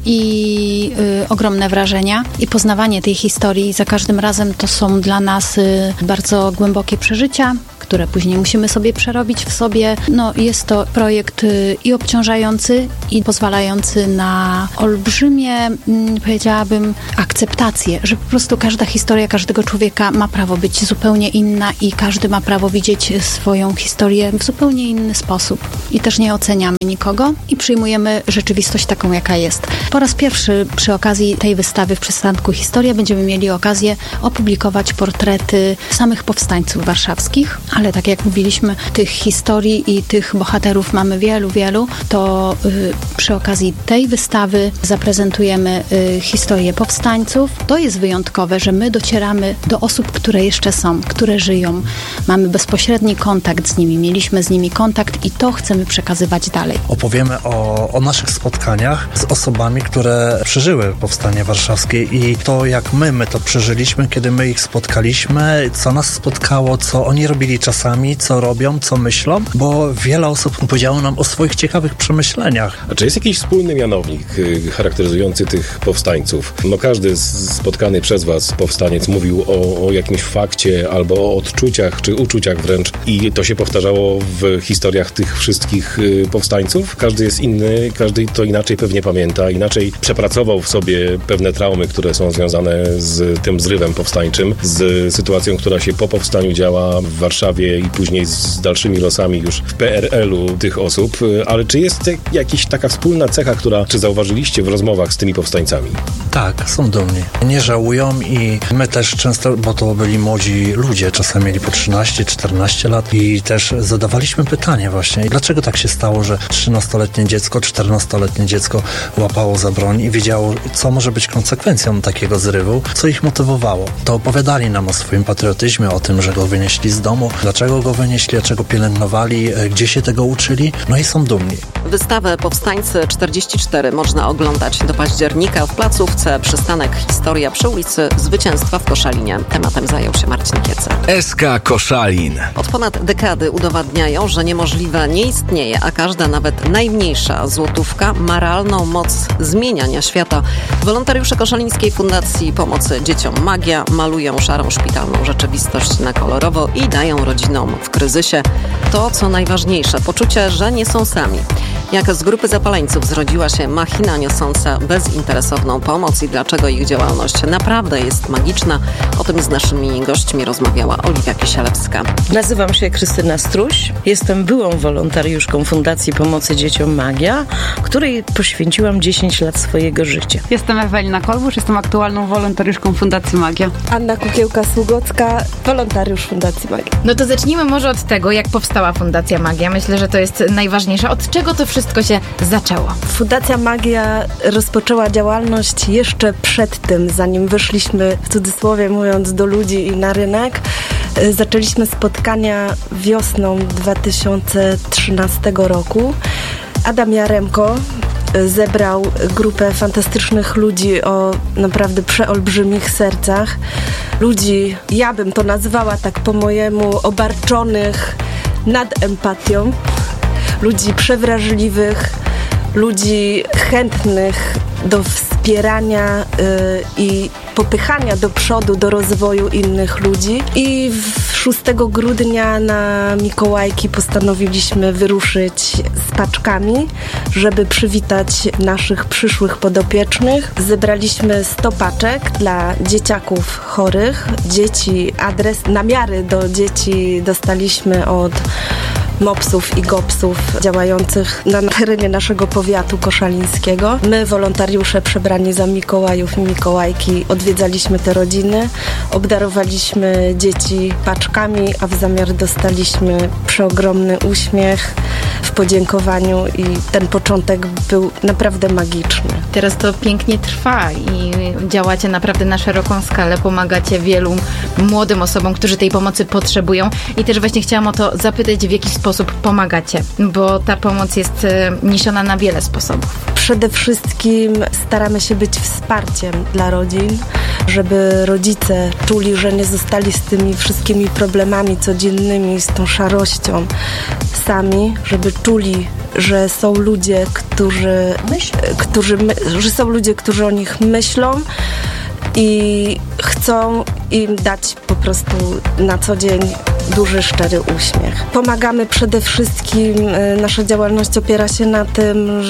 L: i ogromne wrażenia. I poznawanie tej historii za każdym razem to są dla nas bardzo głębokie przeżycia, które później musimy sobie przerobić w sobie. Jest to projekt i obciążający, i pozwalający na olbrzymie, powiedziałabym, akceptację, że po prostu każda historia każdego człowieka ma prawo być zupełnie inna i każdy ma prawo widzieć swoją historię w zupełnie inny sposób. I też nie oceniamy nikogo i przyjmujemy rzeczywistość taką, jaka jest. Po raz pierwszy przy okazji tej wystawy w przystanku Historia będziemy mieli okazję opublikować portrety samych powstańców warszawskich, ale tak jak mówiliśmy, tych historii i tych bohaterów mamy wielu, to przy okazji tej wystawy zaprezentujemy historię powstańców. To jest wyjątkowe, że my docieramy do osób, które jeszcze są, które żyją. Mamy bezpośredni kontakt z nimi, mieliśmy z nimi kontakt i to chcemy przekazywać dalej.
K: Opowiemy o naszych spotkaniach z osobami, które przeżyły Powstanie Warszawskie i to, jak my to przeżyliśmy, kiedy my ich spotkaliśmy, co nas spotkało, co oni robili czasami, co robią, co myślą, bo wiele osób powiedziało nam o swoich ciekawych przemyśleniach.
J: A czy jest jakiś wspólny mianownik charakteryzujący tych powstańców? Każdy spotkany przez was powstaniec mówił o jakimś fakcie albo o odczuciach czy uczuciach wręcz i to się powtarzało w historiach tych wszystkich powstańców. Każdy jest inny, każdy to inaczej pewnie pamięta, inaczej przepracował w sobie pewne traumy, które są związane z tym zrywem powstańczym, z sytuacją, która się po powstaniu działa w Warszawie i później z dalszymi losami już w PRL-u tych osób. Ale czy jest jakaś taka wspólna cecha, czy zauważyliście w rozmowach z tymi powstańcami?
K: Tak, są dumni. Nie żałują i my też często, bo to byli młodzi ludzie, czasem mieli po 13-14 lat i też zadawaliśmy pytanie właśnie, dlaczego tak się stało, że 13-letnie dziecko, 14-letnie dziecko łapało za broń i wiedziało, co może być konsekwencją takiego zrywu, co ich motywowało. To opowiadali nam o swoim patriotyzmie, o tym, że go wynieśli z domu, dlaczego go wynieśli, dlaczego pielęgnowali, gdzie się tego uczyli, i są dumni.
A: Wystawę Powstańcy 44 można oglądać do października w placówce Przystanek Historia przy ulicy Zwycięstwa w Koszalinie. Tematem zajął się Marcin Kieca.
D: SK Koszalin.
A: Od ponad dekady udowadniają, że niemożliwe nie istnieje, a każda, nawet najmniejsza złotówka ma realną moc zmieniania świata. Wolontariusze Koszalińskiej Fundacji Pomocy Dzieciom Magia malują szarą szpitalną rzeczywistość na kolorowo i dają rodzinom w kryzysie to, co najważniejsze, poczucie, że nie są sami. Jak z grupy zapaleńców zrodziła się machina niosąca bezinteresowną pomoc i dlaczego ich działalność naprawdę jest magiczna, o tym z naszymi gośćmi rozmawiała Oliwia Kisielewska.
M: Nazywam się Krystyna Struś, jestem byłą wolontariuszką Fundacji Pomocy Dzieciom Magia, której poświęciłam 10 lat swojego życia.
N: Jestem Ewelina Kolbusz, jestem aktualną wolontariuszką Fundacji Magia.
O: Anna Kukiełka-Sługocka, wolontariusz Fundacji Magia.
C: No to zacznijmy może od tego, jak powstała Fundacja Magia. Myślę, że to jest najważniejsze. Od czego to wszystko się zaczęło?
O: Fundacja Magia rozpoczęła działalność jeszcze przed tym, zanim wyszliśmy, w cudzysłowie mówiąc, do ludzi i na rynek. Zaczęliśmy spotkania wiosną 2013 roku. Adam Jaremko zebrał grupę fantastycznych ludzi o naprawdę przeolbrzymich sercach. Ludzi, ja bym to nazwała tak po mojemu, obarczonych nad empatią. Ludzi przewrażliwych, ludzi chętnych do wspierania i popychania do przodu, do rozwoju innych ludzi. I w 6 grudnia na Mikołajki postanowiliśmy wyruszyć z paczkami, żeby przywitać naszych przyszłych podopiecznych. Zebraliśmy 100 paczek dla dzieciaków chorych. Namiary do dzieci dostaliśmy od MOPS-ów i GOPS-ów działających na terenie naszego powiatu koszalińskiego. My, wolontariusze przebrani za Mikołajów i Mikołajki, odwiedzaliśmy te rodziny, obdarowaliśmy dzieci paczkami, a w zamian dostaliśmy przeogromny uśmiech w podziękowaniu i ten początek był naprawdę magiczny.
C: Teraz to pięknie trwa i działacie naprawdę na szeroką skalę, pomagacie wielu młodym osobom, którzy tej pomocy potrzebują i też właśnie chciałam o to zapytać, w jaki sposób pomagacie, bo ta pomoc jest niesiona na wiele sposobów.
O: Przede wszystkim staramy się być wsparciem dla rodzin, żeby rodzice czuli, że nie zostali z tymi wszystkimi problemami codziennymi, z tą szarością sami, żeby czuli, że są ludzie, którzy o nich myślą i chcą im dać po prostu na co dzień duży, szczery uśmiech. Pomagamy przede wszystkim, nasza działalność opiera się na tym,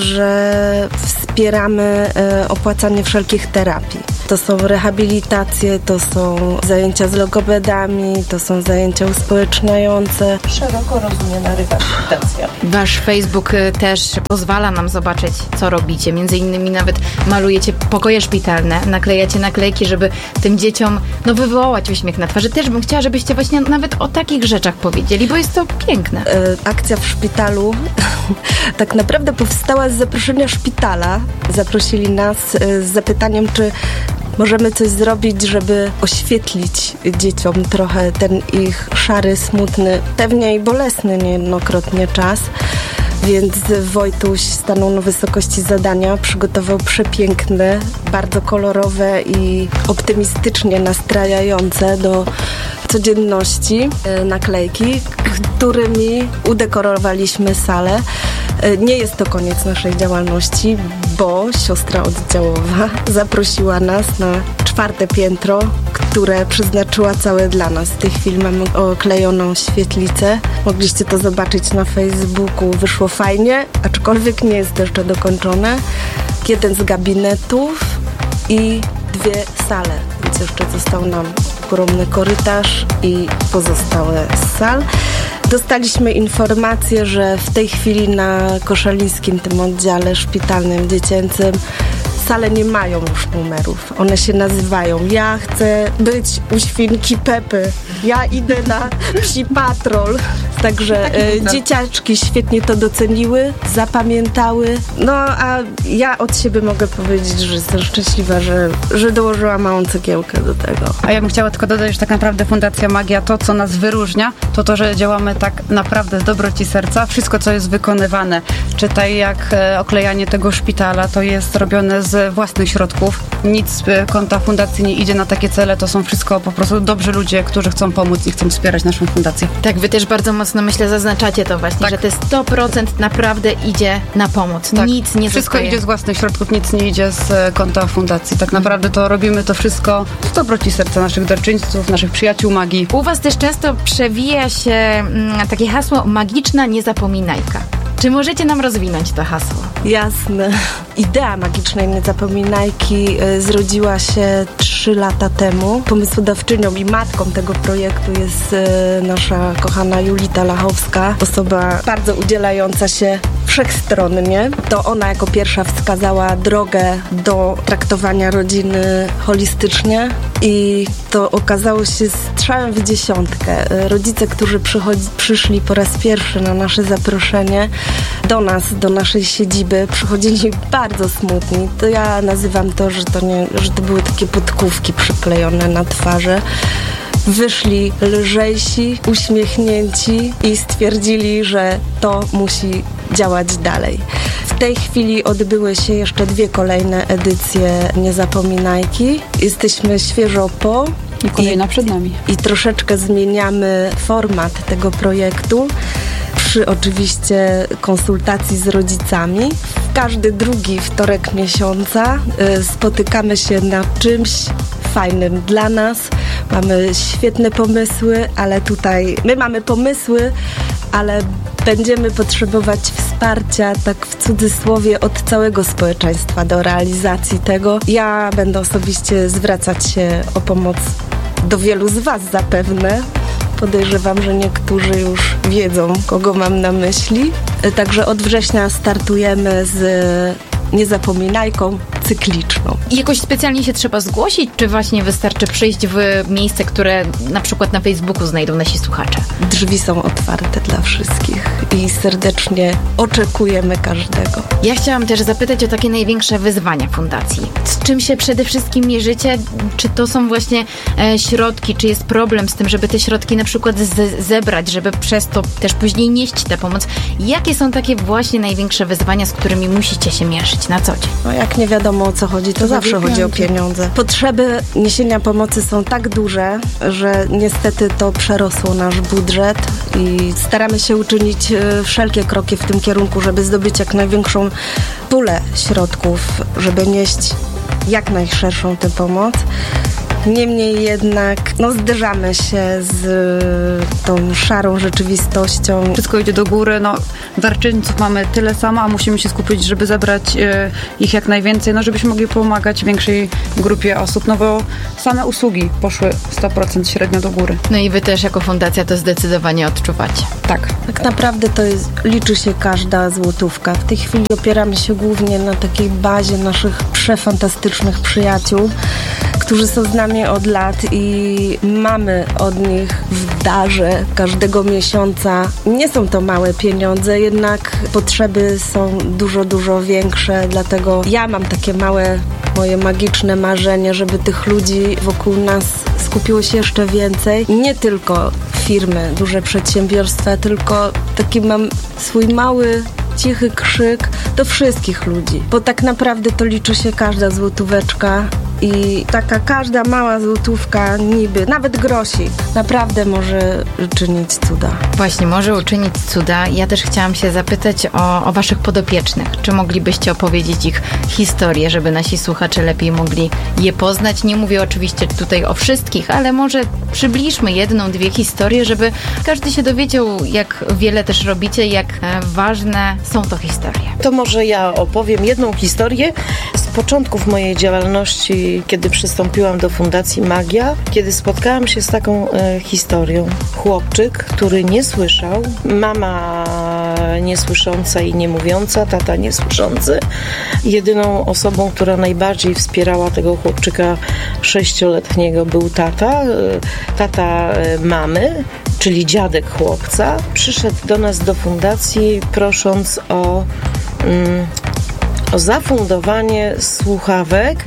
O: że wspieramy opłacanie wszelkich terapii. To są rehabilitacje, to są zajęcia z logopedami, to są zajęcia uspołeczniające.
M: Szeroko rozumiana rehabilitacja.
C: Wasz Facebook też pozwala nam zobaczyć, co robicie. Między innymi nawet malujecie pokoje szpitalne, naklejacie naklejki, żeby tym dzieciom wywołać uśmiech na twarzy. Też bym chciała, żebyście właśnie nawet o takich rzeczach powiedzieli, bo jest to piękne.
O: Akcja w szpitalu tak naprawdę powstała z zaproszenia szpitala. Zaprosili nas z zapytaniem, czy możemy coś zrobić, żeby oświetlić dzieciom trochę ten ich szary, smutny, pewnie i bolesny niejednokrotnie czas. Więc Wojtuś stanął na wysokości zadania, przygotował przepiękne, bardzo kolorowe i optymistycznie nastrajające do codzienności naklejki, którymi udekorowaliśmy salę. Nie jest to koniec naszej działalności, bo siostra oddziałowa zaprosiła nas na 4. piętro, które przeznaczyła całe dla nas. W tej chwili mamy oklejoną świetlicę. Mogliście to zobaczyć na Facebooku. Wyszło fajnie, aczkolwiek nie jest to jeszcze dokończone. 1 z gabinetów i 2 sale, więc jeszcze został nam ogromny korytarz i pozostałe z sal. Dostaliśmy informację, że w tej chwili na koszalińskim tym oddziale szpitalnym dziecięcym sale nie mają już numerów. One się nazywają: ja chcę być u świnki Pepy, ja idę na psi patrol. Także dzieciaczki świetnie to doceniły, zapamiętały. No a ja od siebie mogę powiedzieć, że jestem szczęśliwa, że dołożyłam małą cegiełkę do tego.
N: A ja bym chciała tylko dodać, że tak naprawdę Fundacja Magia, to co nas wyróżnia, to że działamy tak naprawdę z dobroci serca. Wszystko, co jest wykonywane, czy tak jak oklejanie tego szpitala, to jest robione z własnych środków. Nic z konta fundacji nie idzie na takie cele, to są wszystko po prostu dobrzy ludzie, którzy chcą pomóc i chcą wspierać naszą fundację.
C: Tak, wy też bardzo mocno, myślę, zaznaczacie to właśnie, tak, że te 100% naprawdę idzie na pomoc. Tak. Nic nie
N: Wszystko
C: zostaje.
N: idzie z własnych środków, nic nie idzie z konta fundacji. Tak naprawdę to robimy to wszystko z dobroci serca naszych darczyńców, naszych przyjaciół magii.
C: U was też często przewija się takie hasło magiczna niezapominajka. Czy możecie nam rozwinąć to hasło?
O: Jasne. Idea magicznej niezapominajki zrodziła się 3 lata temu. Pomysłodawczynią i matką tego projektu jest nasza kochana Julita Lachowska, osoba bardzo udzielająca się wszechstronnie. To ona jako pierwsza wskazała drogę do traktowania rodziny holistycznie i to okazało się strzałem w dziesiątkę. Rodzice, którzy przyszli po raz pierwszy na nasze zaproszenie do nas, do naszej siedziby, przychodzili bardzo smutni. To ja nazywam to, że to były takie podkówki przyklejone na twarze. Wyszli lżejsi, uśmiechnięci i stwierdzili, że to musi działać dalej. W tej chwili odbyły się jeszcze 2 kolejne edycje Niezapominajki. Jesteśmy świeżo po.
N: I kolejna przed nami.
O: I troszeczkę zmieniamy format tego projektu. Przy oczywiście konsultacji z rodzicami. W każdy drugi wtorek miesiąca spotykamy się na czymś fajnym dla nas. Mamy świetne pomysły, ale tutaj my mamy pomysły, ale będziemy potrzebować wsparcia, tak w cudzysłowie, od całego społeczeństwa do realizacji tego. Ja będę osobiście zwracać się o pomoc do wielu z Was zapewne. Podejrzewam, że niektórzy już wiedzą, kogo mam na myśli. Także od września startujemy z niezapominajką cykliczną.
P: I jakoś specjalnie się trzeba zgłosić, czy właśnie wystarczy przyjść w miejsce, które na przykład na Facebooku znajdą nasi słuchacze?
O: Drzwi są otwarte dla wszystkich i serdecznie oczekujemy każdego.
P: Ja chciałam też zapytać o takie największe wyzwania fundacji. Z czym się przede wszystkim mierzycie? Czy to są właśnie środki, czy jest problem z tym, żeby te środki na przykład zebrać, żeby przez to też później nieść tę pomoc? Jakie są takie właśnie największe wyzwania, z którymi musicie się mierzyć na co dzień?
O: No jak nie wiadomo o co chodzi, to zawsze chodzi o pieniądze. Potrzeby niesienia pomocy są tak duże, że niestety to przerosło nasz budżet i staramy się uczynić wszelkie kroki w tym kierunku, żeby zdobyć jak największą pulę środków, żeby nieść jak najszerszą tę pomoc. Niemniej jednak zderzamy się z tą szarą rzeczywistością.
N: Wszystko idzie do góry, darczyńców mamy tyle samo, a musimy się skupić, żeby zebrać ich jak najwięcej, żebyśmy mogli pomagać większej grupie osób, bo same usługi poszły 100% średnio do góry.
P: No i wy też jako fundacja to zdecydowanie odczuwacie.
N: Tak.
O: Tak naprawdę liczy się każda złotówka. W tej chwili opieramy się głównie na takiej bazie naszych przefantastycznych przyjaciół, którzy są z nami od lat i mamy od nich w darze każdego miesiąca. Nie są to małe pieniądze, jednak potrzeby są dużo, dużo większe, dlatego ja mam takie małe, moje magiczne marzenie, żeby tych ludzi wokół nas skupiło się jeszcze więcej. Nie tylko firmy, duże przedsiębiorstwa, tylko taki mam swój mały, cichy krzyk do wszystkich ludzi, bo tak naprawdę to liczy się każda złotóweczka i taka każda mała złotówka, niby, nawet grosik, naprawdę może czynić cuda.
P: Właśnie, może uczynić cuda. Ja też chciałam się zapytać o waszych podopiecznych. Czy moglibyście opowiedzieć ich historię, żeby nasi słuchacze lepiej mogli je poznać? Nie mówię oczywiście tutaj o wszystkich, ale może przybliżmy jedną, dwie historie, żeby każdy się dowiedział, jak wiele też robicie, jak ważne są to historie.
M: To może ja opowiem jedną historię z początków mojej działalności, kiedy przystąpiłam do Fundacji Magia, kiedy spotkałam się z taką historią. Chłopczyk, który nie słyszał, mama niesłysząca i niemówiąca, tata niesłyszący. Jedyną osobą, która najbardziej wspierała tego chłopczyka 6-letniego był tata mamy, czyli dziadek chłopca. Przyszedł do nas do fundacji, prosząc o zafundowanie słuchawek,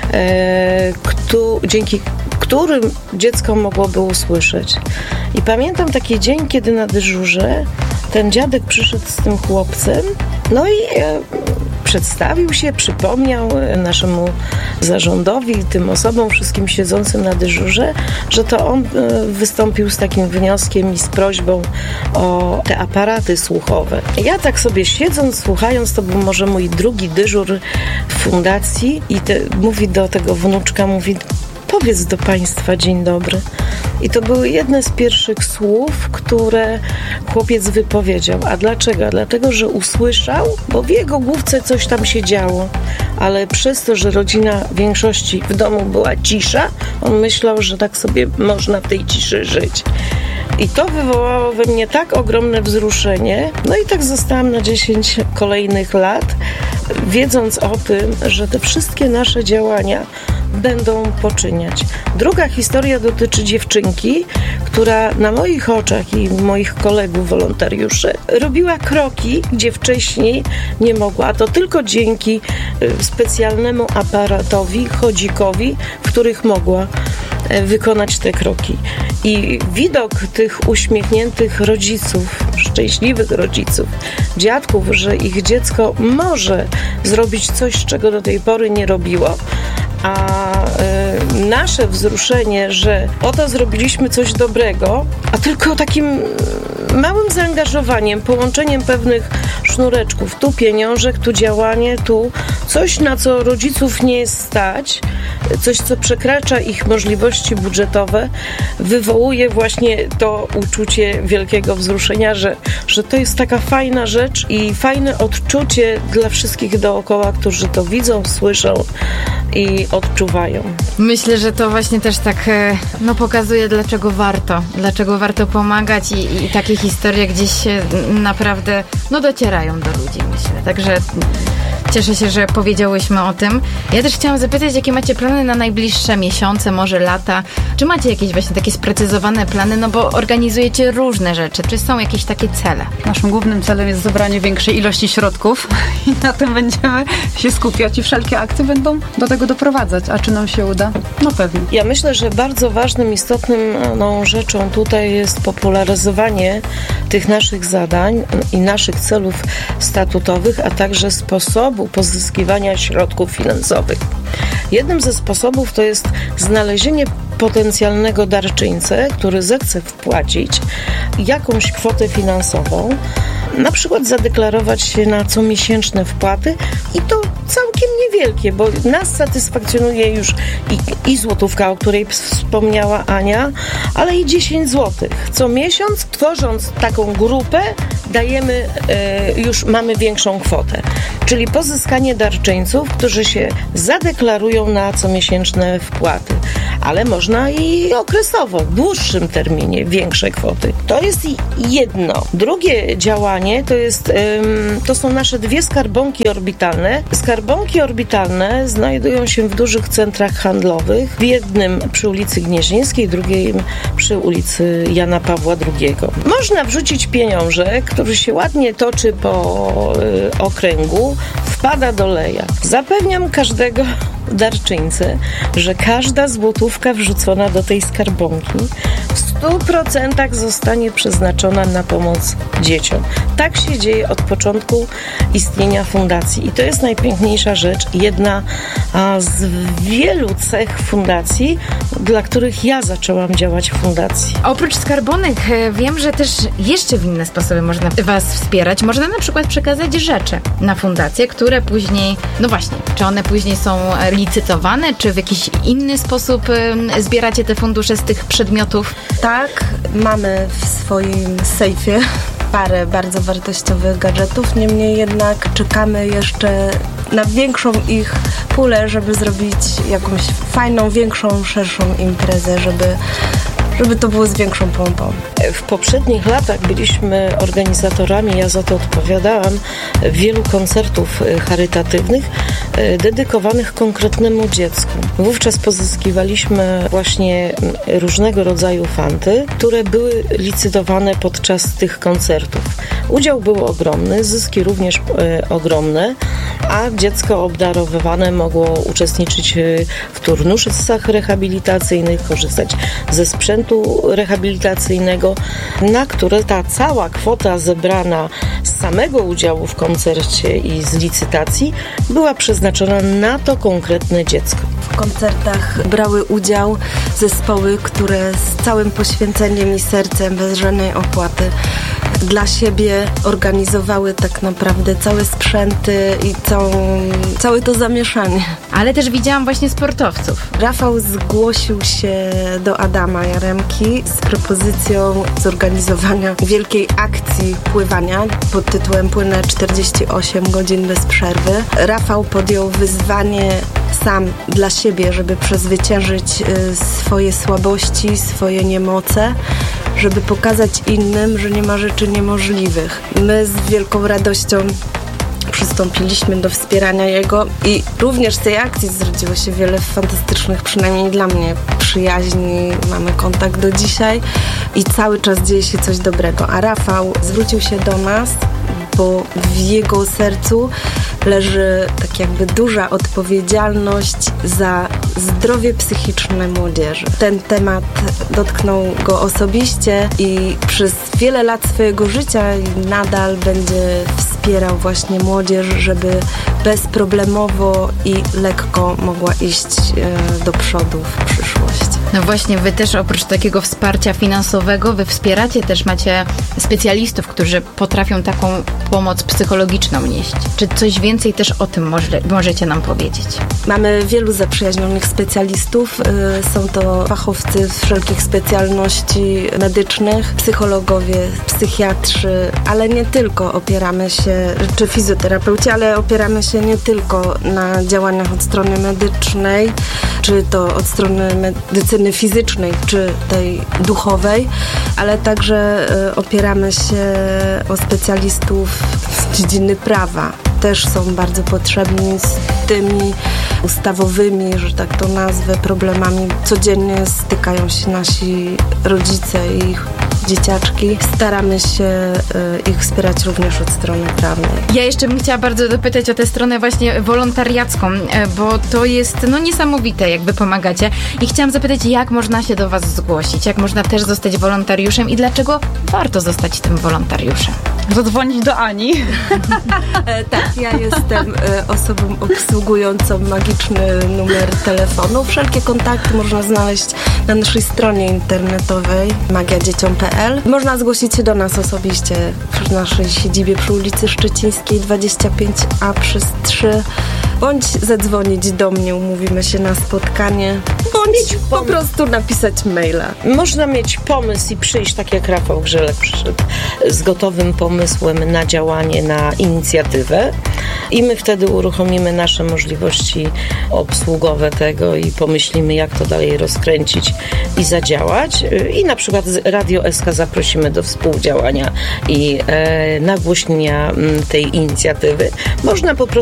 M: dzięki którym dziecko mogłoby usłyszeć. I pamiętam taki dzień, kiedy na dyżurze ten dziadek przyszedł z tym chłopcem, i przedstawił się, przypomniał naszemu zarządowi, tym osobom wszystkim siedzącym na dyżurze, że to on wystąpił z takim wnioskiem i z prośbą o te aparaty słuchowe. Ja tak sobie siedząc, słuchając, to był może mój drugi dyżur w fundacji i mówi do tego wnuczka, powiedz do państwa dzień dobry. I to były jedne z pierwszych słów, które chłopiec wypowiedział. A dlaczego? Dlatego, że usłyszał, bo w jego główce coś tam się działo. Ale przez to, że rodzina w większości w domu była cisza, on myślał, że tak sobie można w tej ciszy żyć. I to wywołało we mnie tak ogromne wzruszenie. I tak zostałam na 10 kolejnych lat, wiedząc o tym, że te wszystkie nasze działania będą poczyniać. Druga historia dotyczy dziewczynki, która na moich oczach i moich kolegów wolontariuszy robiła kroki, gdzie wcześniej nie mogła. A to tylko dzięki specjalnemu aparatowi, chodzikowi, w których mogła wykonać te kroki. I widok tych uśmiechniętych rodziców, szczęśliwych rodziców, dziadków, że ich dziecko może zrobić coś, czego do tej pory nie robiło, a nasze wzruszenie, że oto zrobiliśmy coś dobrego, a tylko takim małym zaangażowaniem, połączeniem pewnych sznureczków, tu pieniążek, tu działanie, tu coś, na co rodziców nie jest stać, coś, co przekracza ich możliwości budżetowe, wywołuje właśnie to uczucie wielkiego wzruszenia, że to jest taka fajna rzecz i fajne odczucie dla wszystkich dookoła, którzy to widzą, słyszą i odczuwają.
P: Myślę, że to właśnie też tak pokazuje, dlaczego warto pomagać i takie historie gdzieś naprawdę docierają do ludzi, myślę. Także cieszę się, że powiedziałyśmy o tym. Ja też chciałam zapytać, jakie macie plany na najbliższe miesiące, może lata? Czy macie jakieś właśnie takie sprecyzowane plany? Bo organizujecie różne rzeczy. Czy są jakieś takie cele?
N: Naszym głównym celem jest zebranie większej ilości środków i na tym będziemy się skupiać i wszelkie akcje będą do tego doprowadzać. A czy nam się uda? No pewnie.
M: Ja myślę, że bardzo ważnym, istotnym rzeczą tutaj jest popularyzowanie tych naszych zadań i naszych celów statutowych, a także sposobu pozyskiwania środków finansowych. Jednym ze sposobów to jest znalezienie potencjalnego darczyńcę, który zechce wpłacić jakąś kwotę finansową, na przykład zadeklarować się na comiesięczne wpłaty i to całkiem niewielkie, bo nas satysfakcjonuje już i złotówka, o której wspomniała Ania, ale i 10 złotych. Co miesiąc, tworząc taką grupę, mamy większą kwotę. Czyli pozyskanie darczyńców, którzy się zadeklarują na comiesięczne wpłaty. Ale można i okresowo, w dłuższym terminie, większe kwoty. To jest jedno. Drugie działanie to są nasze 2 skarbonki orbitalne. Skarbonki orbitalne znajdują się w dużych centrach handlowych. W jednym przy ulicy Gnieźnieńskiej, drugim przy ulicy Jana Pawła II. Można wrzucić pieniążek, który się ładnie toczy po okręgu, wpada do leja. Zapewniam każdego darczyńcę, że każda złotówka wrzucona do tej skarbonki w 100% zostanie przeznaczona na pomoc dzieciom. Tak się dzieje od początku istnienia fundacji i to jest najpiękniejsza rzecz, jedna z wielu cech fundacji, dla których ja zaczęłam działać w fundacji.
P: Oprócz skarbonek wiem, że też jeszcze w inne sposoby można Was wspierać. Można na przykład przekazać rzeczy na fundację, które później, czy one później są licytowane, czy w jakiś inny sposób zbieracie te fundusze z tych przedmiotów?
O: Tak, mamy w swoim sejfie parę bardzo wartościowych gadżetów, niemniej jednak czekamy jeszcze na większą ich pulę, żeby zrobić jakąś fajną, większą, szerszą imprezę, żeby to było z większą pompą.
M: W poprzednich latach byliśmy organizatorami, ja za to odpowiadałam, wielu koncertów charytatywnych dedykowanych konkretnemu dziecku. Wówczas pozyskiwaliśmy właśnie różnego rodzaju fanty, które były licytowane podczas tych koncertów. Udział był ogromny, zyski również ogromne, a dziecko obdarowywane mogło uczestniczyć w turnusach rehabilitacyjnych, korzystać ze sprzętu rehabilitacyjnego, na które ta cała kwota zebrana z samego udziału w koncercie i z licytacji była przeznaczona na to konkretne dziecko.
O: W koncertach brały udział zespoły, które z całym poświęceniem i sercem, bez żadnej opłaty dla siebie organizowały tak naprawdę całe sprzęty i całe to zamieszanie.
P: Ale też widziałam właśnie sportowców.
O: Rafał zgłosił się do Adama Jaremki z propozycją zorganizowania wielkiej akcji pływania pod tytułem Płynę 48 godzin bez przerwy. Rafał podjął wyzwanie sam dla siebie, żeby przezwyciężyć swoje słabości, swoje niemoce, żeby pokazać innym, że nie ma rzeczy niemożliwych. My z wielką radością przystąpiliśmy do wspierania jego i również z tej akcji zrodziło się wiele fantastycznych, przynajmniej dla mnie, przyjaźni. Mamy kontakt do dzisiaj i cały czas dzieje się coś dobrego. A Rafał zwrócił się do nas, bo w jego sercu leży tak jakby duża odpowiedzialność za zdrowie psychiczne młodzieży. Ten temat dotknął go osobiście i przez wiele lat swojego życia nadal będzie wspierał wspierał właśnie młodzież, żeby bezproblemowo i lekko mogła iść do przodu w przyszłość.
P: No właśnie, wy też oprócz takiego wsparcia finansowego, wy wspieracie też, macie specjalistów, którzy potrafią taką pomoc psychologiczną nieść. Czy coś więcej też o tym możecie nam powiedzieć?
O: Mamy wielu zaprzyjaźnionych specjalistów. Są to fachowcy z wszelkich specjalności medycznych, psychologowie, psychiatrzy, ale nie tylko opieramy się, czy fizjoterapeuci, ale opieramy się nie tylko na działaniach od strony medycznej, czy to od strony medycyny fizycznej, czy tej duchowej, ale także opieramy się o specjalistów z dziedziny prawa. Też są bardzo potrzebni z tymi ustawowymi, że tak to nazwę, problemami. Codziennie stykają się nasi rodzice i ich dzieciaczki. Staramy się ich wspierać również od strony prawnej.
P: Ja jeszcze bym chciała bardzo dopytać o tę stronę właśnie wolontariacką, bo to jest niesamowite, jak wy pomagacie. I chciałam zapytać, jak można się do was zgłosić? Jak można też zostać wolontariuszem i dlaczego warto zostać tym wolontariuszem?
N: Zadzwonić do Ani.
O: Tak, ja jestem osobą obsługującą magiczny numer telefonu. Wszelkie kontakty można znaleźć na naszej stronie internetowej magiadzieciom.pl. Można zgłosić się do nas osobiście w naszej siedzibie przy ulicy Szczecińskiej 25A/3, bądź zadzwonić do mnie, umówimy się na spotkanie, bądź po prostu napisać maila.
M: Można mieć pomysł i przyjść tak jak Rafał Grzelek przyszedł z gotowym pomysłem na działanie, na inicjatywę i my wtedy uruchomimy nasze możliwości obsługowe tego i pomyślimy, jak to dalej rozkręcić i zadziałać. I na przykład Radio SK zaprosimy do współdziałania i nagłośnienia tej inicjatywy. Można po prostu